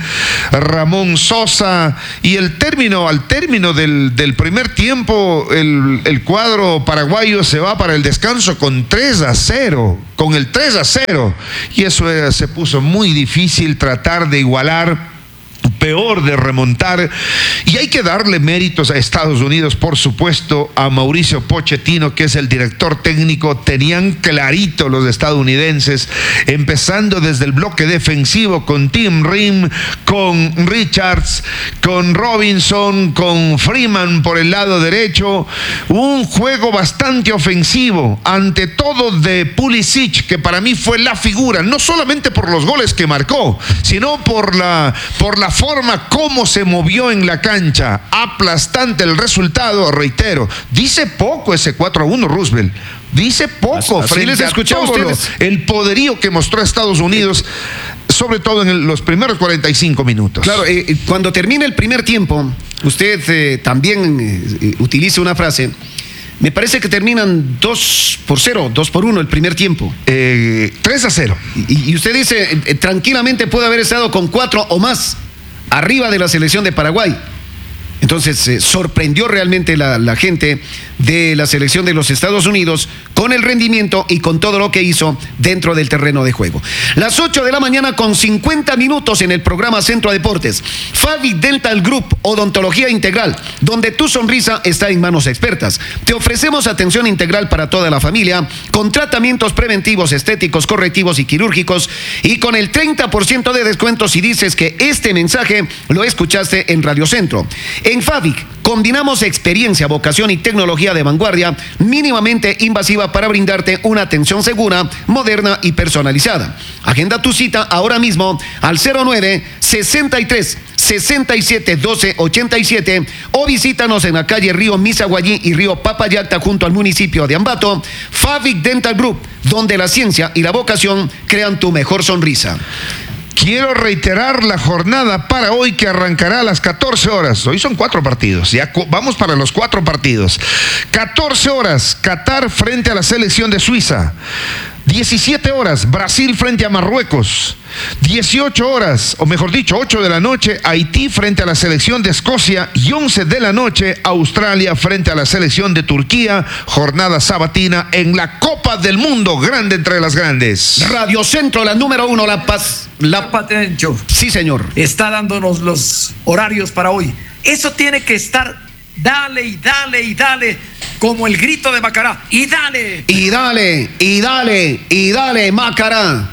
Speaker 6: Ramón Sosa, y el término, al término del, del primer tiempo, el, el cuadro paraguayo se va para el descanso con tres a cero, con el tres a cero, y eso eh, se puso muy difícil tratar de igualar, peor de remontar, y hay que darle méritos a Estados Unidos, por supuesto, a Mauricio Pochettino, que es el director técnico. Tenían clarito los estadounidenses, empezando desde el bloque defensivo con Tim Rim, con Richards, con Robinson, con Freeman por el lado derecho, un juego bastante ofensivo, ante todo de Pulisic, que para mí fue la figura, no solamente por los goles que marcó, sino por la, por la forma como se movió en la cancha. Aplastante el resultado, reitero. Dice poco ese cuatro a uno, Roosevelt. Dice poco
Speaker 5: Así
Speaker 6: frente
Speaker 5: les
Speaker 6: a
Speaker 5: escuché a
Speaker 6: todo lo-
Speaker 5: ustedes.
Speaker 6: el poderío que mostró Estados Unidos, sobre todo en el- los primeros cuarenta y cinco minutos.
Speaker 5: Claro, eh, cuando termina el primer tiempo, usted eh, también eh, utiliza una frase. Me parece que terminan dos por cero, dos por uno el primer tiempo.
Speaker 6: Eh, tres a cero.
Speaker 5: Y, y usted dice, eh, eh, tranquilamente puede haber estado con cuatro o más arriba de la selección de Paraguay. Entonces, eh, sorprendió realmente la, la gente de la selección de los Estados Unidos con el rendimiento y con todo lo que hizo dentro del terreno de juego. Las ocho de la mañana con cincuenta minutos en el programa Centro Deportes. Fabi Dental Group, odontología integral, donde tu sonrisa está en manos expertas. Te ofrecemos atención integral para toda la familia, con tratamientos preventivos, estéticos, correctivos y quirúrgicos, y con el treinta por ciento de descuento si dices que este mensaje lo escuchaste en Radio Centro. En Fabic combinamos experiencia, vocación y tecnología de vanguardia mínimamente invasiva para brindarte una atención segura, moderna y personalizada. Agenda tu cita ahora mismo al cero nueve sesenta y tres sesenta y siete doce ochenta y siete o visítanos en la calle Río Misaguallí y Río Papayacta junto al municipio de Ambato. Fabic Dental Group, donde la ciencia y la vocación crean tu mejor sonrisa.
Speaker 6: Quiero reiterar la jornada para hoy, que arrancará a las catorce horas. Hoy son cuatro partidos. Ya cu- vamos para los cuatro partidos. catorce horas, Qatar frente a la selección de Suiza. diecisiete horas, Brasil frente a Marruecos. dieciocho horas, o mejor dicho, ocho de la noche, Haití frente a la selección de Escocia. Y once de la noche, Australia frente a la selección de Turquía. Jornada sabatina en la Copa del Mundo, grande entre las grandes.
Speaker 5: Radio Centro, la número uno, La Paz. La...
Speaker 4: Patencho
Speaker 5: Sí, señor.
Speaker 4: está dándonos los horarios para hoy. Eso tiene que estar, dale y dale y dale, como el grito de Macará. Y dale.
Speaker 5: Y dale, y dale, y dale, Macará.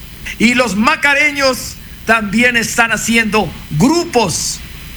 Speaker 4: Y los macareños también están haciendo grupos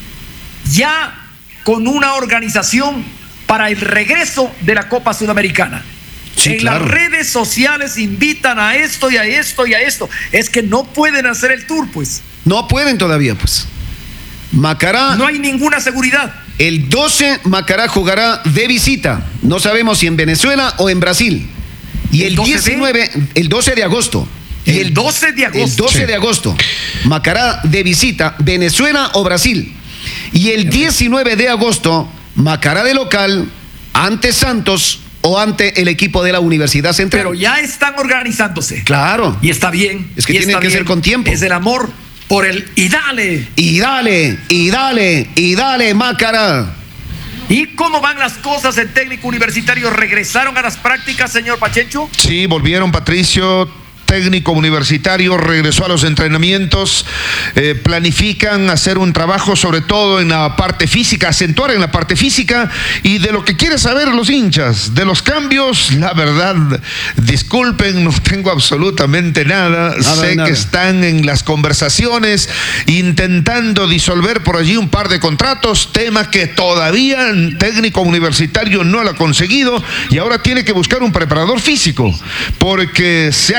Speaker 4: ya con una organización para el regreso de la Copa Sudamericana.
Speaker 5: Sí,
Speaker 4: en
Speaker 5: claro.
Speaker 4: las redes sociales invitan a esto y a esto y a esto. Es que no pueden hacer el tour, pues.
Speaker 5: No pueden todavía, pues. Macará,
Speaker 4: No hay ninguna seguridad.
Speaker 5: el doce, Macará jugará de visita. No sabemos si en Venezuela o en Brasil. Y
Speaker 4: ¿El
Speaker 5: el
Speaker 4: doce de?
Speaker 5: diecinueve, el doce de agosto.
Speaker 4: Y el doce de agosto.
Speaker 5: El doce
Speaker 6: Sí.
Speaker 5: de agosto. Macará de visita, Venezuela o Brasil. Y el diecinueve de agosto, Macará de local ante Santos o ante el equipo de la Universidad Central.
Speaker 4: Pero ya están organizándose.
Speaker 5: Claro.
Speaker 4: Y está bien.
Speaker 5: Es que
Speaker 4: y
Speaker 5: tiene
Speaker 4: está
Speaker 5: que
Speaker 4: bien.
Speaker 5: ser con tiempo.
Speaker 4: Es el amor por el y dale.
Speaker 5: Y dale, y dale, y dale, Macará.
Speaker 4: ¿Y cómo van las cosas? El técnico universitario regresaron a las prácticas, señor Pachencho.
Speaker 6: Sí, volvieron, Patricio. Técnico universitario regresó a los entrenamientos. Eh, planifican hacer un trabajo sobre todo en la parte física, acentuar en la parte física, y de lo que quieren saber los hinchas, de los cambios, la verdad, disculpen, no tengo absolutamente nada.
Speaker 5: Nada de
Speaker 6: sé
Speaker 5: nada.
Speaker 6: que están en las conversaciones intentando disolver por allí un par de contratos, tema que todavía el técnico universitario no lo ha conseguido, y ahora tiene que buscar un preparador físico porque se ha quedado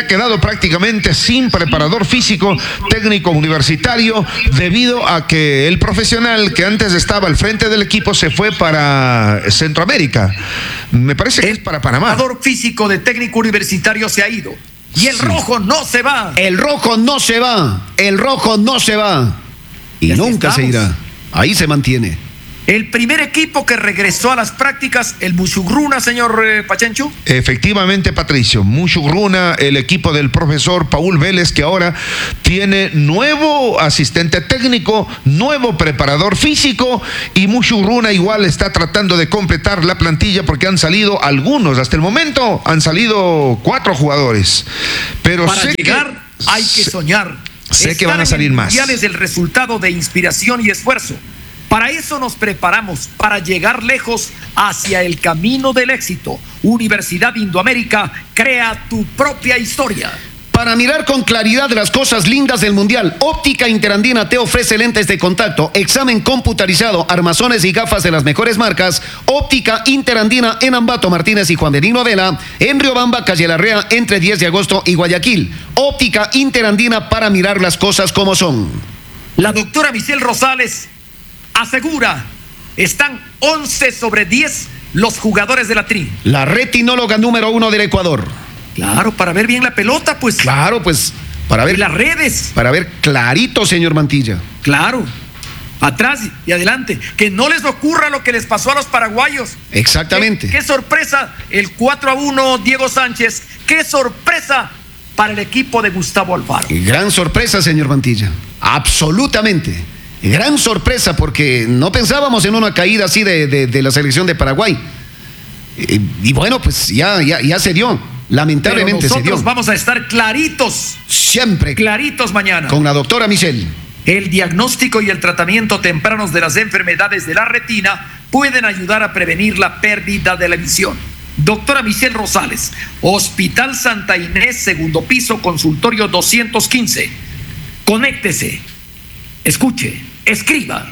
Speaker 6: prácticamente sin preparador físico, técnico universitario, debido a que el profesional que antes estaba al frente del equipo se fue para Centroamérica. Me parece que
Speaker 4: El
Speaker 6: es para Panamá.
Speaker 4: preparador físico de técnico universitario se ha ido. Y el
Speaker 6: Sí.
Speaker 4: rojo no se va.
Speaker 5: El rojo no se va, el rojo no se va. Y
Speaker 4: Y así
Speaker 5: nunca se
Speaker 4: estamos.
Speaker 5: irá. Ahí se mantiene.
Speaker 4: El primer equipo que regresó a las prácticas, el Mushugruna, señor eh, Pachencho.
Speaker 6: Efectivamente, Patricio, Mushugruna, el equipo del profesor Paul Vélez, que ahora tiene nuevo asistente técnico, nuevo preparador físico, y Mushugruna igual está tratando de completar la plantilla porque han salido algunos, hasta el momento han salido cuatro jugadores. Pero
Speaker 4: Para
Speaker 6: sé
Speaker 4: llegar
Speaker 6: que,
Speaker 4: hay que soñar.
Speaker 6: sé que van a
Speaker 4: Estar en
Speaker 6: salir
Speaker 4: el
Speaker 6: más.
Speaker 4: Mundial es el resultado de inspiración y esfuerzo. Para eso nos preparamos, para llegar lejos hacia el camino del éxito. Universidad Indoamérica, crea tu propia historia.
Speaker 5: Para mirar con claridad las cosas lindas del Mundial, Óptica Interandina te ofrece lentes de contacto, examen computarizado, armazones y gafas de las mejores marcas. Óptica Interandina en Ambato Martínez y Juan Benigno Vela, en Riobamba, Calle Larrea, entre diez de agosto y Guayaquil. Óptica Interandina para mirar las cosas como son.
Speaker 4: La doctora Michelle Rosales asegura, están once sobre diez los jugadores de la Tri.
Speaker 5: La retinóloga número uno del Ecuador.
Speaker 4: Claro, para ver bien la pelota, pues.
Speaker 5: Claro, pues, para
Speaker 4: Y
Speaker 5: ver,
Speaker 4: las redes.
Speaker 5: para ver clarito, señor Mantilla.
Speaker 4: Claro. Atrás y adelante. Que no les ocurra lo que les pasó a los paraguayos.
Speaker 5: Exactamente.
Speaker 4: Qué, qué sorpresa el cuatro a uno Diego Sánchez. Qué sorpresa para el equipo de Gustavo Alfaro.
Speaker 5: Gran sorpresa, señor Mantilla. Absolutamente. Gran sorpresa porque no pensábamos en una caída así de, de, de la selección de Paraguay. Eh, y bueno, pues ya, ya, ya se dio.
Speaker 4: Pero
Speaker 5: Lamentablemente se
Speaker 4: nosotros
Speaker 5: dio.
Speaker 4: vamos a estar claritos,
Speaker 5: Siempre
Speaker 4: claritos mañana.
Speaker 5: con la doctora Michelle.
Speaker 4: El diagnóstico y el tratamiento tempranos de las enfermedades de la retina pueden ayudar a prevenir la pérdida de la visión. Doctora Michelle Rosales, Hospital Santa Inés, segundo piso, consultorio doscientos quince. Conéctese, escuche, escriba.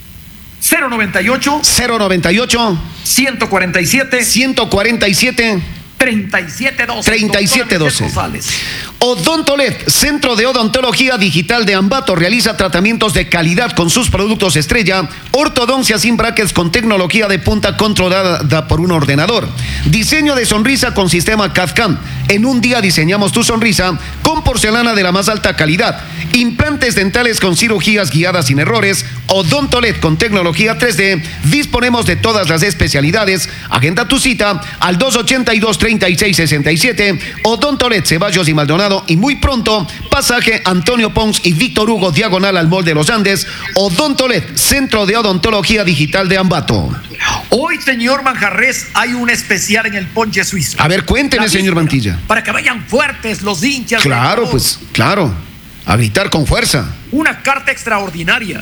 Speaker 4: cero noventa y ocho,
Speaker 5: cero noventa y ocho,
Speaker 4: ciento cuarenta y siete,
Speaker 5: ciento cuarenta y siete,
Speaker 4: treinta y siete doce.
Speaker 5: treinta y siete doce.
Speaker 4: Doctora Michelle Rosales.
Speaker 5: Odontolet, Centro de Odontología Digital de Ambato, realiza tratamientos de calidad con sus productos estrella, ortodoncia sin brackets con tecnología de punta controlada por un ordenador, diseño de sonrisa con sistema C A D C A M. En un día diseñamos tu sonrisa con porcelana de la más alta calidad, implantes dentales con cirugías guiadas sin errores, Odontolet con tecnología tres D, disponemos de todas las especialidades. Agenda tu cita al dos ochenta y dos, treinta y seis sesenta y siete, Odontolet, Ceballos y Maldonado, y muy pronto, pasaje Antonio Pons y Víctor Hugo, diagonal al Mall de los Andes. Odontolet, Centro de Odontología Digital de Ambato.
Speaker 4: Hoy, señor Manjarres, hay un especial en el ponche suizo.
Speaker 5: A ver, cuénteme,
Speaker 4: La
Speaker 5: señor
Speaker 4: víspera,
Speaker 5: Mantilla.
Speaker 4: Para que vayan fuertes los hinchas.
Speaker 5: Claro,
Speaker 4: de Ecuador.
Speaker 5: pues, claro. A gritar con fuerza.
Speaker 4: Una carta extraordinaria.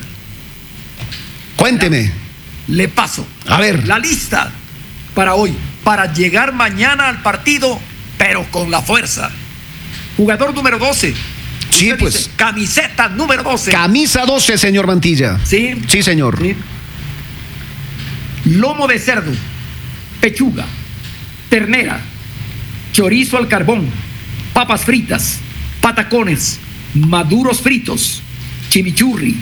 Speaker 5: Cuénteme.
Speaker 4: Le paso.
Speaker 5: A ver.
Speaker 4: La lista para hoy. Para llegar mañana al partido, pero con la fuerza. Jugador número doce.
Speaker 5: Sí,
Speaker 4: Usted
Speaker 5: pues.
Speaker 4: dice, camiseta número doce.
Speaker 5: Camisa doce, señor Mantilla.
Speaker 4: Sí.
Speaker 5: Sí, señor.
Speaker 4: Sí. Lomo de cerdo, pechuga, ternera, chorizo al carbón, papas fritas, patacones, maduros fritos, chimichurri,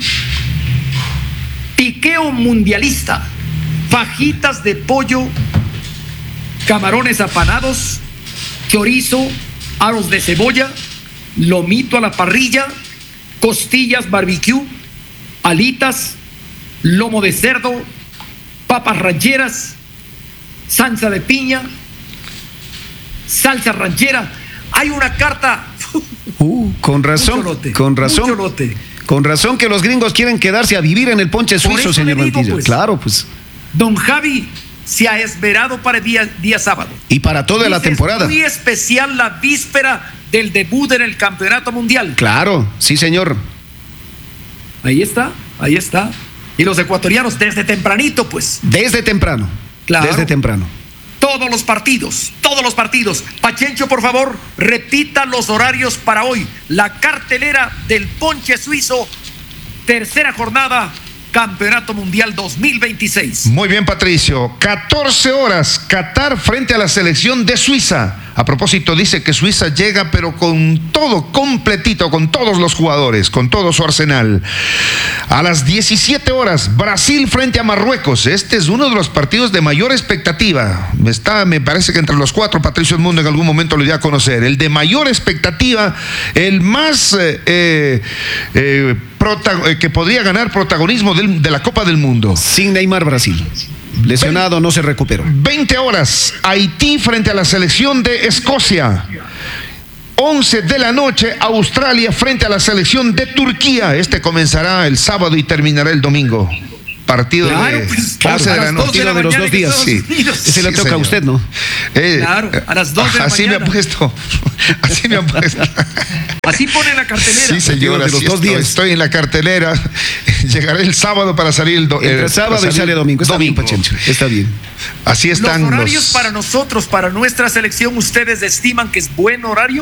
Speaker 4: piqueo mundialista, fajitas de pollo, camarones apanados, chorizo, aros de cebolla, lomito a la parrilla, costillas barbecue, alitas, lomo de cerdo, papas rancheras, salsa de piña, salsa ranchera. Hay una carta.
Speaker 5: Uh, con razón.
Speaker 4: Mucho lote,
Speaker 5: con razón.
Speaker 4: mucho lote.
Speaker 5: Con razón que los gringos quieren quedarse a vivir en el ponche
Speaker 4: Por
Speaker 5: suizo,
Speaker 4: eso
Speaker 5: señor
Speaker 4: le digo,
Speaker 5: Mantilla.
Speaker 4: pues.
Speaker 5: Claro, pues.
Speaker 4: Don Javi se ha esmerado para el día, día sábado.
Speaker 5: Y para toda la
Speaker 4: Dice,
Speaker 5: temporada.
Speaker 4: Es muy especial la víspera del debut en el Campeonato Mundial.
Speaker 5: Claro, sí, señor.
Speaker 4: Ahí está, ahí está. Y los ecuatorianos desde tempranito, pues.
Speaker 5: Desde temprano.
Speaker 4: Claro.
Speaker 5: Desde temprano.
Speaker 4: Todos los partidos, todos los partidos. Pachencho, por favor, repita los horarios para hoy. La cartelera del ponche suizo, tercera jornada, Campeonato Mundial dos mil veintiséis.
Speaker 6: Muy bien, Patricio. catorce horas, Qatar frente a la selección de Suiza. A propósito, dice que Suiza llega, pero con todo completito, con todos los jugadores, con todo su arsenal. A las diecisiete horas, Brasil frente a Marruecos. Este es uno de los partidos de mayor expectativa. Está, me parece que entre los cuatro, Patricio del Mundo en algún momento lo iría a conocer. El de mayor expectativa, el más eh, eh, eh, prota- que podría ganar protagonismo del, de la Copa del Mundo.
Speaker 5: Sin Neymar, Brasil. Lesionado, no se recuperó.
Speaker 6: veinte horas, Haití frente a la selección de Escocia. once de la noche, Australia frente a la selección de Turquía. Este comenzará el sábado y terminará el domingo. Partido
Speaker 4: Claro,
Speaker 6: de
Speaker 4: pues, claro,
Speaker 6: once
Speaker 4: a
Speaker 6: de la
Speaker 4: las
Speaker 6: noche.
Speaker 4: dos de la
Speaker 5: de los
Speaker 4: mañana
Speaker 5: dos
Speaker 4: en
Speaker 5: días,
Speaker 4: Estados
Speaker 6: sí.
Speaker 4: Unidos.
Speaker 5: Ese le
Speaker 6: Sí,
Speaker 5: toca
Speaker 6: señor.
Speaker 5: a usted, ¿no?
Speaker 6: Eh,
Speaker 4: Claro, a las dos de la
Speaker 6: así
Speaker 4: mañana.
Speaker 6: me ha puesto. Así me ha puesto.
Speaker 4: Así pone la cartelera.
Speaker 6: Sí, señor,
Speaker 5: de los
Speaker 6: así
Speaker 5: dos
Speaker 6: estoy,
Speaker 5: días.
Speaker 6: estoy en la cartelera. Llegaré el sábado para salir el do-
Speaker 5: Entre
Speaker 6: eh,
Speaker 5: sábado
Speaker 6: para
Speaker 5: y
Speaker 6: salir
Speaker 5: sale domingo. Está bien,
Speaker 6: domingo.
Speaker 5: Pachencho. Está bien.
Speaker 6: Así están
Speaker 4: Los
Speaker 6: los.
Speaker 4: horarios para nosotros, para nuestra selección, ¿ustedes estiman que es buen horario?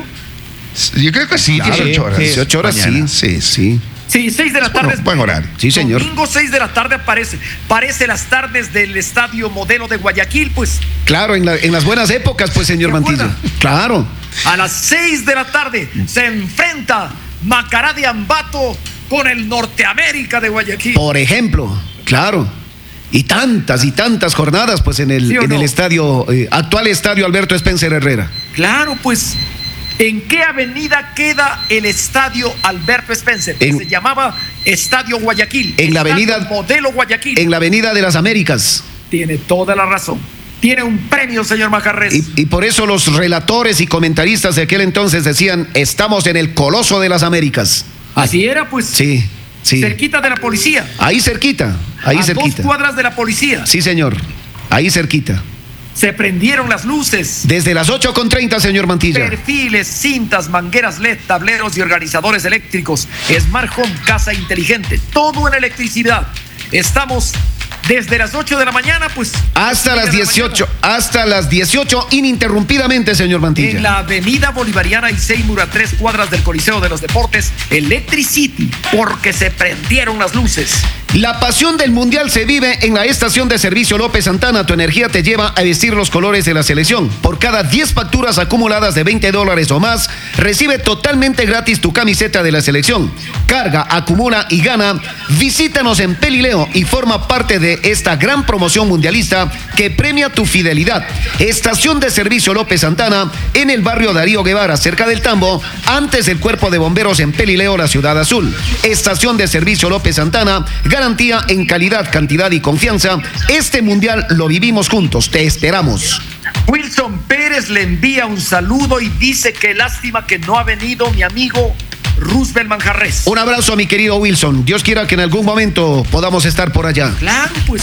Speaker 6: Yo creo que sí,
Speaker 5: Claro,
Speaker 6: dieciocho horas.
Speaker 5: dieciocho horas,
Speaker 6: Mañana.
Speaker 5: sí.
Speaker 6: Sí, sí.
Speaker 4: Sí, seis de la
Speaker 6: Bueno,
Speaker 4: tarde.
Speaker 6: buen horario.
Speaker 5: Sí, señor.
Speaker 4: Domingo seis de la tarde aparece. Parece las tardes del Estadio Modelo de Guayaquil, pues.
Speaker 5: Claro, en, la- en las buenas épocas, pues, señor
Speaker 4: ¿Se
Speaker 5: Mantilla.
Speaker 4: acuerda?
Speaker 5: Claro.
Speaker 4: A las seis de la tarde se enfrenta Macará de Ambato con el Norteamérica de Guayaquil.
Speaker 5: Por ejemplo, claro. Y tantas y tantas jornadas, pues, en el,
Speaker 4: ¿Sí o
Speaker 5: en
Speaker 4: no?
Speaker 5: el estadio, eh, actual estadio Alberto Spencer Herrera.
Speaker 4: Claro, pues. ¿En qué avenida queda el Estadio Alberto Spencer?
Speaker 5: En-
Speaker 4: Se llamaba Estadio Guayaquil.
Speaker 5: En la
Speaker 4: Estadio
Speaker 5: avenida-
Speaker 4: Modelo Guayaquil.
Speaker 5: En la Avenida de las Américas.
Speaker 4: Tiene toda la razón. Tiene un premio, señor Macarrés.
Speaker 5: Y, y por eso los relatores y comentaristas de aquel entonces decían, estamos en el Coloso de las Américas.
Speaker 4: Así era, pues.
Speaker 5: Sí, sí.
Speaker 4: Cerquita de la policía.
Speaker 5: Ahí cerquita, ahí
Speaker 4: a
Speaker 5: cerquita.
Speaker 4: dos cuadras de la policía.
Speaker 5: Sí, señor. Ahí cerquita.
Speaker 4: Se prendieron las luces.
Speaker 5: Desde las ocho con treinta, señor Mantilla.
Speaker 4: Perfiles, cintas, mangueras L E D, tableros y organizadores eléctricos. Smart Home, casa inteligente. Todo en electricidad. Estamos desde las ocho de la mañana, pues.
Speaker 5: Hasta las
Speaker 4: de la
Speaker 5: dieciocho, hasta las dieciocho ininterrumpidamente, señor Mantilla.
Speaker 4: En la avenida Bolivariana y Seymour, a tres cuadras del Coliseo de los Deportes, Electricity, porque se prendieron las luces.
Speaker 5: La pasión del Mundial se vive en la estación de servicio López Santana. Tu energía te lleva a vestir los colores de la selección. Por cada diez facturas acumuladas de veinte dólares o más, recibe totalmente gratis tu camiseta de la selección. Carga, acumula y gana. Visítanos en Pelileo y forma parte de esta gran promoción mundialista que premia tu fidelidad. Estación de servicio López Santana en el barrio Darío Guevara, cerca del Tambo, antes del Cuerpo de Bomberos en Pelileo, la Ciudad Azul. Estación de servicio López Santana, garantía en calidad, cantidad y confianza. Este mundial lo vivimos juntos. Te esperamos.
Speaker 4: Wilson Pérez le envía un saludo y dice que lástima que no ha venido mi amigo Roosevelt Manjarres.
Speaker 5: Un abrazo a mi querido Wilson. Dios quiera que en algún momento podamos estar por allá.
Speaker 4: Claro, pues.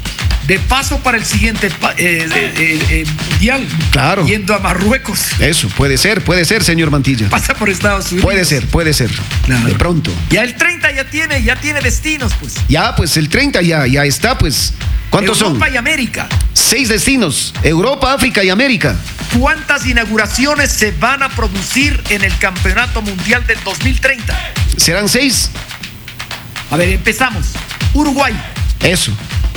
Speaker 4: De paso para el siguiente pa- eh, eh, eh, mundial.
Speaker 5: Claro.
Speaker 4: Yendo a Marruecos.
Speaker 5: Eso, puede ser, puede ser, señor Mantilla.
Speaker 4: Pasa por Estados Unidos.
Speaker 5: Puede ser, puede ser.
Speaker 4: Claro.
Speaker 5: De pronto.
Speaker 4: Ya el treinta ya tiene, ya tiene destinos, pues.
Speaker 5: Ya, pues el treinta ya, ya está, pues. ¿Cuántos
Speaker 4: Europa
Speaker 5: son?
Speaker 4: y América.
Speaker 5: Seis destinos. Europa, África y América.
Speaker 4: ¿Cuántas inauguraciones se van a producir en el Campeonato Mundial del dos mil treinta?
Speaker 5: ¿Serán seis?
Speaker 4: A ver, empezamos. Uruguay.
Speaker 5: Eso.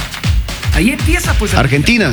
Speaker 4: Ahí empieza, pues. el-
Speaker 5: Argentina.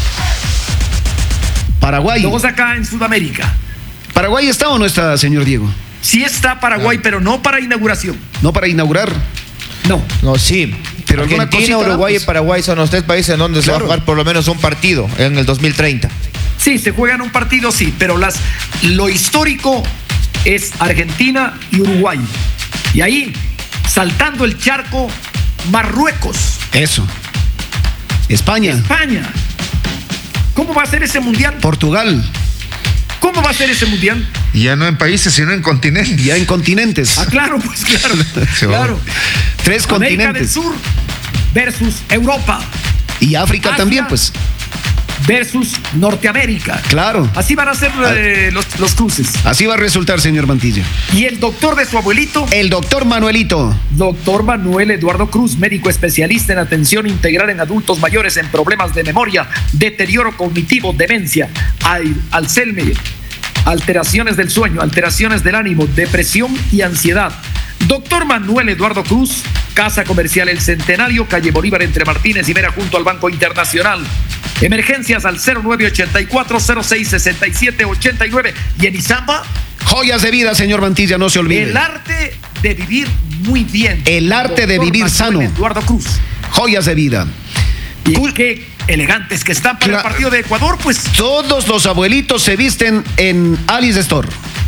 Speaker 5: Paraguay.
Speaker 4: Dos acá en Sudamérica.
Speaker 5: ¿Paraguay está o no está, señor Diego?
Speaker 4: Sí está Paraguay,
Speaker 5: Ah.
Speaker 4: pero no para inauguración.
Speaker 5: No para inaugurar.
Speaker 4: No.
Speaker 7: No, sí.
Speaker 5: Pero alguna
Speaker 7: Argentina,
Speaker 5: cosita,
Speaker 7: Uruguay
Speaker 5: pues.
Speaker 7: y Paraguay son los tres países en donde se va a
Speaker 5: Claro.
Speaker 7: jugar por lo menos un partido en el dos mil treinta.
Speaker 4: Sí, se juegan un partido, sí, pero las, lo histórico es Argentina y Uruguay. Y ahí, saltando el charco, Marruecos,
Speaker 5: Eso. España.
Speaker 4: España. ¿Cómo va a ser ese mundial?
Speaker 5: Portugal.
Speaker 4: ¿Cómo va a ser ese mundial?
Speaker 6: Ya no en países, sino en continentes.
Speaker 5: Ya en continentes.
Speaker 4: Ah, claro, pues claro.
Speaker 6: Sí, va.
Speaker 4: claro.
Speaker 5: Tres
Speaker 4: América del
Speaker 5: continentes.
Speaker 4: Sur versus Europa
Speaker 5: Y África
Speaker 4: Asia.
Speaker 5: también, pues.
Speaker 4: versus Norteamérica.
Speaker 5: Claro.
Speaker 4: Así van a ser eh, los, los cruces.
Speaker 5: Así va a resultar, señor Mantilla.
Speaker 4: Y el doctor de su abuelito,
Speaker 5: El doctor Manuelito.
Speaker 4: doctor Manuel Eduardo Cruz, médico especialista en atención integral en adultos mayores en problemas de memoria, deterioro cognitivo, demencia, al- Alzheimer, alteraciones del sueño, alteraciones del ánimo, depresión y ansiedad, Doctor Manuel Eduardo Cruz, Casa Comercial El Centenario, calle Bolívar entre Martínez y Mera junto al Banco Internacional. Emergencias al cero nueve ochenta y cuatro cero seis sesenta y siete ochenta y nueve. Y en Izamba,
Speaker 5: Joyas de vida, señor Mantilla, no se olvide.
Speaker 4: el arte de vivir muy bien.
Speaker 5: El arte de
Speaker 4: Doctor
Speaker 5: vivir
Speaker 4: Manuel
Speaker 5: sano.
Speaker 4: Eduardo Cruz.
Speaker 5: Joyas de vida.
Speaker 4: Y
Speaker 5: Cul-
Speaker 4: qué elegantes que están para
Speaker 5: Cla-
Speaker 4: el partido de Ecuador, pues.
Speaker 5: Todos los abuelitos se visten en Alice Store.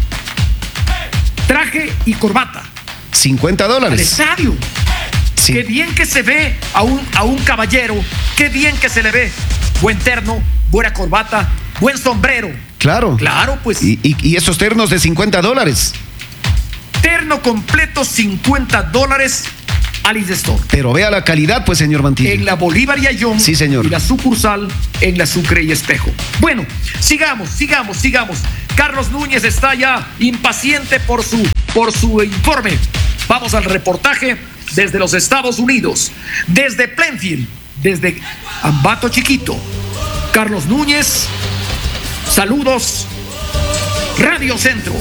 Speaker 4: Traje y corbata.
Speaker 5: cincuenta
Speaker 4: Al
Speaker 5: dólares.
Speaker 4: estadio.
Speaker 5: Sí.
Speaker 4: Qué bien que se ve a un, a un caballero. Qué bien que se le ve. Buen terno, buena corbata, buen sombrero.
Speaker 5: Claro.
Speaker 4: Claro, pues.
Speaker 5: Y, y- y esos ternos de cincuenta dólares.
Speaker 4: Terno completo, cincuenta dólares. Alice Store.
Speaker 5: Pero vea la calidad, pues, señor Mantilla.
Speaker 4: En la Bolívar y Ayón.
Speaker 5: Sí, señor.
Speaker 4: Y la sucursal en la Sucre y Espejo. Bueno, sigamos, sigamos, sigamos. Carlos Núñez está ya impaciente por su, por su informe. Vamos al reportaje desde los Estados Unidos, desde Plainfield, desde Ambato Chiquito. Carlos Núñez, saludos. Radio Centro.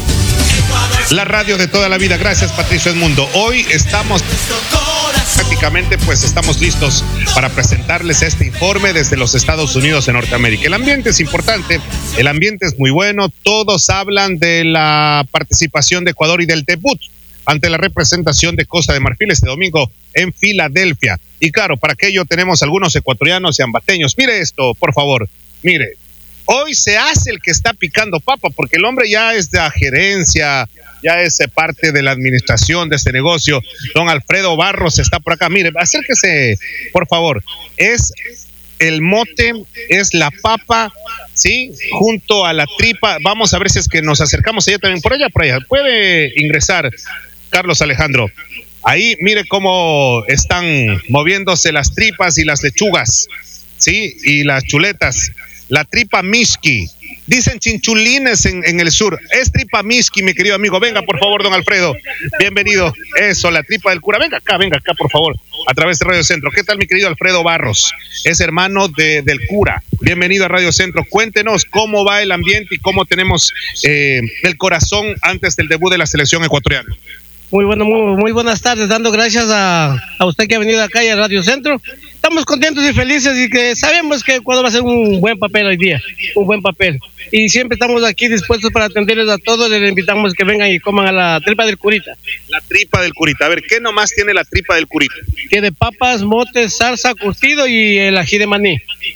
Speaker 8: La radio de toda la vida. Gracias, Patricio Edmundo. Hoy estamos prácticamente, pues estamos listos para presentarles este informe desde los Estados Unidos de Norteamérica. El ambiente es importante, el ambiente es muy bueno. Todos hablan de la participación de Ecuador y del debut ante la representación de Costa de Marfil este domingo en Filadelfia. Y claro, para aquello tenemos algunos ecuatorianos y ambateños. Mire esto, por favor, mire. Hoy se hace el que está picando papa, porque el hombre ya es de la gerencia, ya es parte de la administración de este negocio. Don Alfredo Barros está por acá. Mire, acérquese, por favor. Es el mote, es la papa, ¿sí? Junto a la tripa. Vamos a ver si es que nos acercamos allá también. Por allá, por allá. Puede ingresar, Carlos Alejandro. Ahí, mire cómo están moviéndose las tripas y las lechugas, ¿sí? Y las chuletas. La tripa Mishki. Dicen chinchulines en, en el sur. Es tripa Mishki, mi querido amigo. Venga, por favor, don Alfredo. Bienvenido. Eso, la tripa del cura. Venga acá, venga acá, por favor. A través de Radio Centro. ¿Qué tal, mi querido Alfredo Barros? Es hermano de, del cura. Bienvenido a Radio Centro. Cuéntenos cómo va el ambiente y cómo tenemos eh, el corazón antes del debut de la selección ecuatoriana.
Speaker 9: Muy bueno, muy, muy buenas tardes, dando gracias a, a usted que ha venido acá y a Radio Centro. Estamos contentos y felices y que sabemos que Ecuador va a hacer un buen papel hoy día, un buen papel. Y siempre estamos aquí dispuestos para atenderles a todos, les invitamos que vengan y coman a la tripa del curita.
Speaker 8: La tripa del curita. A ver, ¿qué nomás tiene la tripa del curita?
Speaker 9: Tiene papas, motes, salsa, curtido y el ají de maní.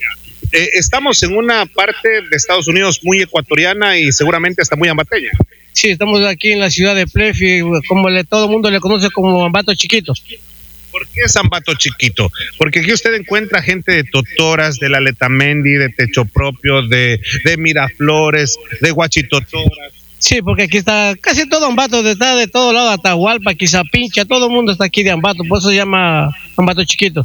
Speaker 8: Eh, estamos en una parte de Estados Unidos muy ecuatoriana y seguramente hasta muy ambateña.
Speaker 9: Sí, estamos aquí en la ciudad de Plainfield, como le, todo el mundo le conoce como Ambato Chiquito.
Speaker 8: ¿Por qué es Ambato Chiquito? Porque aquí usted encuentra gente de Totoras, de la Letamendi, de Techo Propio, de, de Miraflores, de Huachitotoras.
Speaker 9: Sí, porque aquí está casi todo Ambato, está de todo lado, Atahualpa, Quizapincha, todo el mundo está aquí de Ambato, por eso se llama Ambato Chiquito.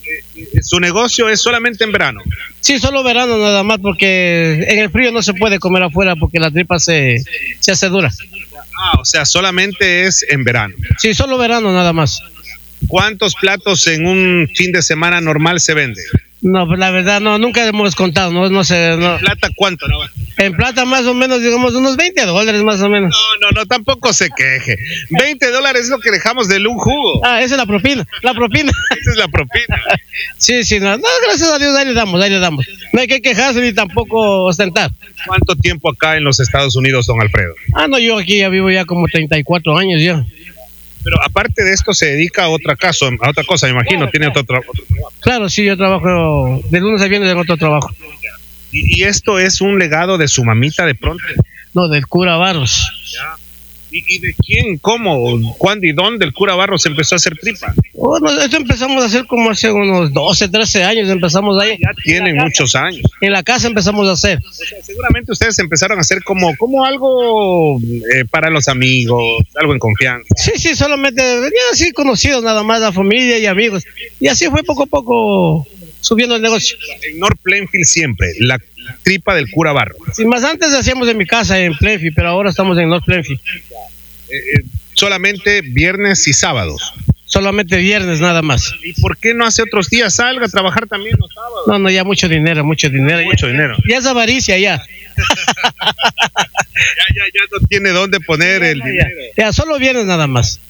Speaker 8: Su negocio es solamente en verano.
Speaker 9: Sí, solo verano nada más, porque en el frío no se puede comer afuera porque la tripa se, se hace dura.
Speaker 8: Ah, o sea, solamente es en verano.
Speaker 9: Sí, solo verano nada más.
Speaker 8: ¿Cuántos platos en un fin de semana normal se vende?
Speaker 9: No, pues la verdad no, nunca hemos contado, no, no sé. No.
Speaker 8: ¿Plata cuánto? No?
Speaker 9: En plata más o menos, digamos, unos veinte dólares más o menos.
Speaker 8: No, no, no, tampoco se queje. veinte dólares es lo que dejamos de un jugo.
Speaker 9: Ah, esa es la propina, la propina.
Speaker 8: Esa es la propina.
Speaker 9: Sí, sí, no, no, gracias a Dios, ahí le damos, ahí le damos. No hay que quejarse ni tampoco ostentar.
Speaker 8: ¿Cuánto tiempo acá en los Estados Unidos, don Alfredo?
Speaker 9: Ah, no, yo aquí ya vivo ya como treinta y cuatro años ya.
Speaker 8: Pero aparte de esto se dedica a otra caso, a otra cosa, me imagino,
Speaker 9: Claro,
Speaker 8: tiene
Speaker 9: claro.
Speaker 8: Otro, tra- otro trabajo.
Speaker 9: Claro, sí, yo trabajo de lunes a viernes en otro trabajo.
Speaker 8: Y, y esto es un legado de su mamita de pronto.
Speaker 9: No, del cura Barros.
Speaker 8: ¿Y, y de quién, cómo, cuándo y dónde el cura Barros empezó a hacer tripa?
Speaker 9: Bueno, esto empezamos a hacer como hace unos doce, trece años, empezamos ahí.
Speaker 8: Ya tienen muchos años.
Speaker 9: En la casa empezamos a hacer.
Speaker 8: O sea, seguramente ustedes empezaron a hacer como, como algo eh, para los amigos, algo en confianza.
Speaker 9: Sí, sí, solamente venían así conocidos nada más, la familia y amigos. Y así fue poco a poco subiendo el negocio.
Speaker 8: En North Plainfield siempre, la tripa del cura Barros.
Speaker 9: Sí, más antes hacíamos en mi casa en Plainfield, pero ahora estamos en North Plainfield.
Speaker 8: Eh, eh, solamente viernes y sábados.
Speaker 9: Solamente viernes nada más.
Speaker 8: ¿Y por qué no hace otros días? Salga a trabajar también los sábados.
Speaker 9: No, no, ya mucho dinero, mucho dinero.
Speaker 8: Mucho
Speaker 9: ya,
Speaker 8: dinero.
Speaker 9: Ya es avaricia, ya.
Speaker 8: Ya, ya, ya no tiene dónde poner el
Speaker 9: Ya,
Speaker 8: dinero.
Speaker 9: ya, solo viernes nada más.
Speaker 8: Oiga,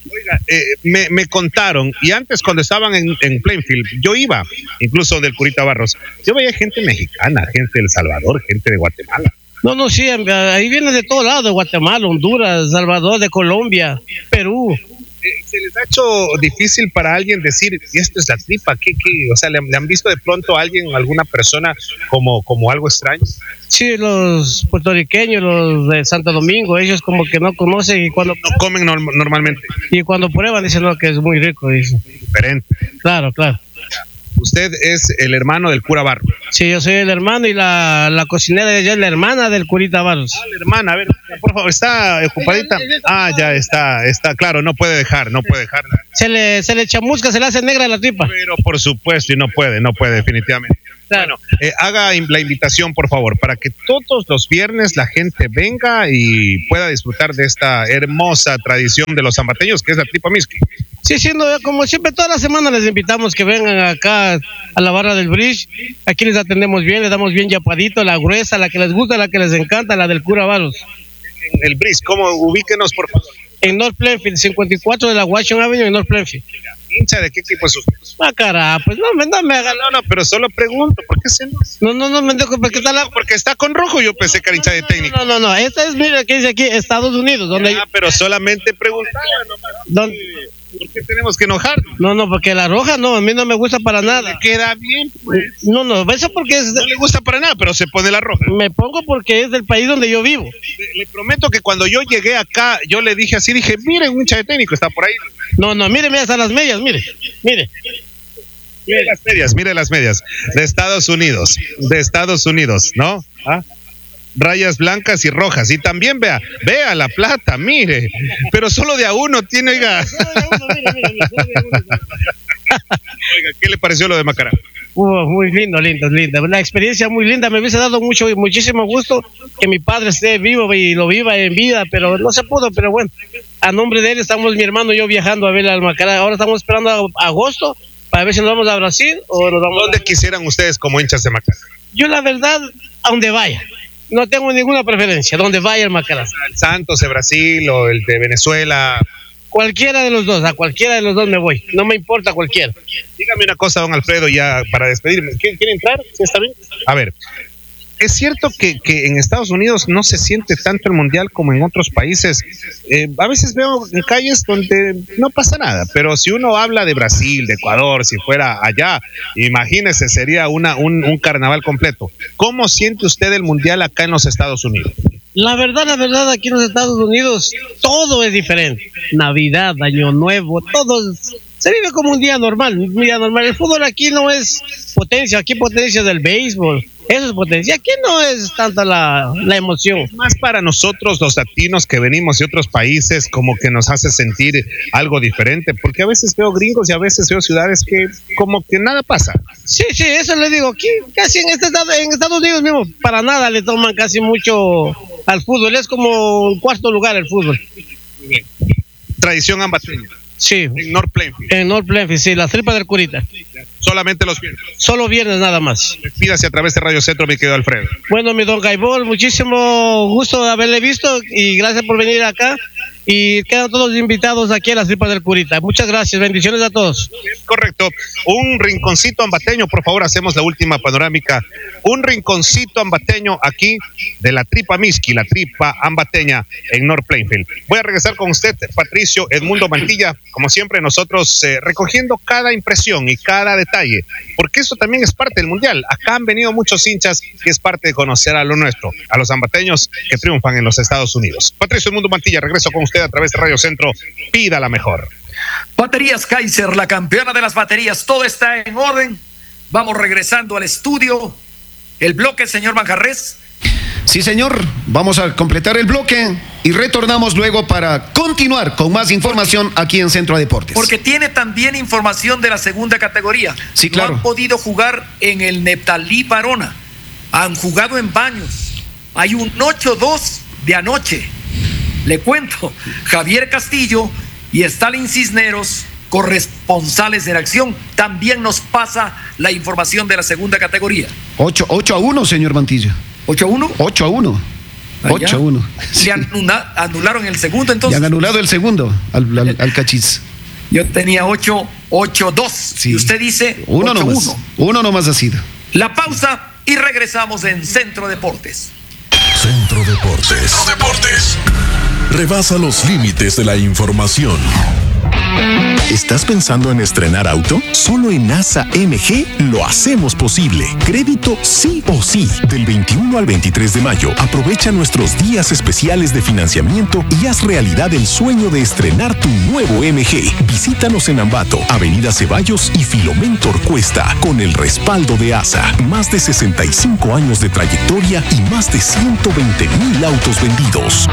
Speaker 8: eh, me, me contaron, y antes cuando estaban en, en Plainfield, yo iba, incluso del Curita Barros, yo veía gente mexicana, gente de El Salvador, gente de Guatemala.
Speaker 9: No, no, sí, ahí viene de todos lados, de Guatemala, Honduras, Salvador, de Colombia, Perú.
Speaker 8: ¿Se les ha hecho difícil para alguien decir, y esto es la tripa? ¿Qué, qué? O sea, ¿le, ¿le han visto de pronto a alguien, alguna persona, como, como algo extraño?
Speaker 9: Sí, los puertorriqueños, los de Santo Domingo, ellos como que no conocen y cuando...
Speaker 8: No comen norm normalmente.
Speaker 9: Y cuando prueban dicen, no, que es muy rico, dicen.
Speaker 8: Diferente.
Speaker 9: Claro, claro.
Speaker 8: Usted es el hermano del cura Barros.
Speaker 9: Sí, yo soy el hermano y la, la cocinera de ella es la hermana del curita Barros.
Speaker 8: Ah, la hermana, a ver, por favor, ¿está ocupadita? Ah, ya está, está, claro, no puede dejar, no puede dejar.
Speaker 9: Se le, se le chamusca, se le hace negra la tripa.
Speaker 8: Pero por supuesto, y no puede, no puede, definitivamente.
Speaker 9: Claro.
Speaker 8: Bueno, eh, haga la invitación, por favor, para que todos los viernes la gente venga y pueda disfrutar de esta hermosa tradición de los zambateños, que es la tripa Miski.
Speaker 9: Sí, sí, no, como siempre, toda la semana les invitamos que vengan acá a la barra del Bridge. Aquí les atendemos bien, les damos bien yapadito, la gruesa, la que les gusta, la que les encanta, la del cura Barros.
Speaker 8: En el Bridge, ¿cómo? Ubíquenos, por favor.
Speaker 9: En North Plainfield, cincuenta y cuatro de la Washington Avenue en North Plainfield.
Speaker 8: ¿Hincha de qué equipo es usted?
Speaker 9: Ah, cara, pues no, no me hagan.
Speaker 8: No, no, pero solo pregunto, ¿por qué se nos...
Speaker 9: No, no, no, me dejo, porque está la...
Speaker 8: Porque está con rojo, yo pensé que era hincha de técnico.
Speaker 9: No, no, no, esta es, mira, que dice aquí, Estados Unidos, donde...
Speaker 8: Ah, pero solamente preguntaba nomás.
Speaker 9: ¿Dónde?
Speaker 8: ¿Por qué tenemos que enojar?
Speaker 9: No, no, porque la roja no, a mí no me gusta para nada.
Speaker 8: Le queda bien, pues.
Speaker 9: No, no, eso porque es...
Speaker 8: No le gusta para nada, pero se pone la roja.
Speaker 9: Me pongo porque es del país donde yo vivo.
Speaker 8: Le, le prometo que cuando yo llegué acá, yo le dije así, dije, mire, un hincha de técnico está por ahí.
Speaker 9: No, no, mire, mire, hasta las medias, mire, mire.
Speaker 8: Mire las medias, mire las medias. De Estados Unidos, de Estados Unidos, ¿no? ¿Ah? Rayas blancas y rojas. Y también vea, vea la plata, mire. Pero solo de a uno tiene, oiga. Oiga, ¿qué le pareció lo de Macará?
Speaker 9: Uh, muy lindo, lindo, lindo. La experiencia muy linda. Me hubiese dado mucho, muchísimo gusto que mi padre esté vivo y lo viva en vida, pero no se pudo. Pero bueno, a nombre de él estamos mi hermano y yo viajando a ver al Macará. Ahora estamos esperando a agosto para ver si nos vamos a Brasil o nos vamos.
Speaker 8: ¿Dónde
Speaker 9: a...
Speaker 8: quisieran ustedes como hinchas de Macará?
Speaker 9: Yo la verdad, a donde vaya. No tengo ninguna preferencia, donde vaya el Macará.
Speaker 8: ¿El Santos de Brasil o el de Venezuela?
Speaker 9: Cualquiera de los dos, a cualquiera de los dos me voy. No me importa cualquiera.
Speaker 8: Dígame una cosa, don Alfredo, ya para despedirme. ¿Quiere, ¿quiere entrar? ¿Sí está bien? A ver, es cierto que, que en Estados Unidos no se siente tanto el mundial como en otros países. Eh, a veces veo en calles donde no pasa nada, pero si uno habla de Brasil, de Ecuador, si fuera allá, imagínese, sería una, un, un carnaval completo. ¿Cómo siente usted el mundial acá en los Estados Unidos?
Speaker 9: La verdad, la verdad, aquí en los Estados Unidos todo es diferente. Navidad, Año Nuevo, todo es, se vive como un día normal, un día normal. El fútbol aquí no es potencia, aquí potencia del béisbol. Eso es potencia. Aquí no es tanta la, la emoción.
Speaker 8: Más para nosotros los latinos que venimos de otros países, como que nos hace sentir algo diferente, porque a veces veo gringos y a veces veo ciudades que como que nada pasa.
Speaker 9: Sí, sí, eso le digo. Aquí casi en, este estado, en Estados Unidos mismo, para nada le toman casi mucho al fútbol. Es como un cuarto lugar el fútbol.
Speaker 8: Tradición ambateña.
Speaker 9: Sí.
Speaker 8: En North Plainfield.
Speaker 9: En North Plainfield, sí, la tripa del curita.
Speaker 8: Solamente los viernes.
Speaker 9: Solo viernes nada más.
Speaker 8: Despídase a través de Radio Centro, mi querido Alfredo.
Speaker 9: Bueno, mi don Gaibol, muchísimo gusto de haberle visto y gracias por venir acá. Y quedan todos invitados aquí a las tripas del curita. Muchas gracias, bendiciones a todos.
Speaker 8: Correcto. Un rinconcito ambateño, por favor, hacemos la última panorámica. Un rinconcito ambateño aquí de la tripa Miski, la tripa ambateña en North Plainfield. Voy a regresar con usted, Patricio Edmundo Mantilla, como siempre nosotros eh, recogiendo cada impresión y cada detalle, porque eso también es parte del mundial. Acá han venido muchos hinchas y es parte de conocer a lo nuestro, a los ambateños que triunfan en los Estados Unidos. Patricio Edmundo Mantilla, regreso con usted a través de Radio Centro. Pida la mejor.
Speaker 4: Baterías Kaiser, la campeona de las baterías. Todo está en orden. Vamos regresando al estudio. El bloque, señor Manjarres.
Speaker 5: Sí, señor. Vamos a completar el bloque y retornamos luego para continuar con más información aquí en Centro Deportes.
Speaker 4: Porque tiene también información de la segunda categoría.
Speaker 5: Sí, claro.
Speaker 4: No han podido jugar en el Neptalí Barona. Han jugado en Baños. Hay un ocho dos de anoche. Le cuento, Javier Castillo y Stalin Cisneros, corresponsales de la acción, también nos pasa la información de la segunda categoría.
Speaker 5: ocho a uno, señor Mantilla.
Speaker 4: ¿ocho a uno?
Speaker 5: ocho a uno. ocho a uno.
Speaker 4: ¿Le anula, anularon el segundo entonces?
Speaker 5: Le han anulado el segundo al, al, al Cachis.
Speaker 4: Yo tenía ocho ocho dos.
Speaker 5: Sí.
Speaker 4: Y usted dice
Speaker 5: Uno
Speaker 4: ocho
Speaker 5: nomás.
Speaker 4: uno.
Speaker 5: Uno nomás ha sido.
Speaker 4: La pausa y regresamos en Centro Deportes.
Speaker 10: Centro Deportes. Centro Deportes. Rebasa los límites de la información. ¿Estás pensando en estrenar auto? Solo en ASA M G lo hacemos posible. Crédito sí o sí. Del veintiuno al veintitrés de mayo, aprovecha nuestros días especiales de financiamiento y haz realidad el sueño de estrenar tu nuevo M G. Visítanos en Ambato, Avenida Ceballos y Filomeno Orcuesta, con el respaldo de ASA. Más de sesenta y cinco años de trayectoria y más de ciento veinte mil autos vendidos.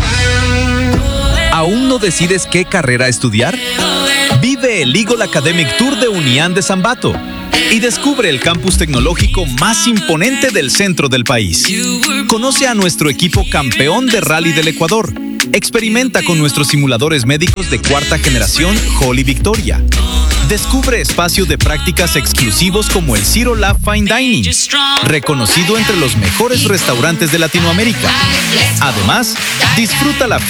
Speaker 11: ¿Aún no decides qué carrera estudiar? Vive el Eagle Academic Tour de Unián de Zambato y descubre el campus tecnológico más imponente del centro del país. Conoce a nuestro equipo campeón de Rally del Ecuador. Experimenta con nuestros simuladores médicos de cuarta generación Holly Victoria. Descubre espacios de prácticas exclusivos como el Zero Lab Fine Dining, reconocido entre los mejores restaurantes de Latinoamérica. Además, disfruta la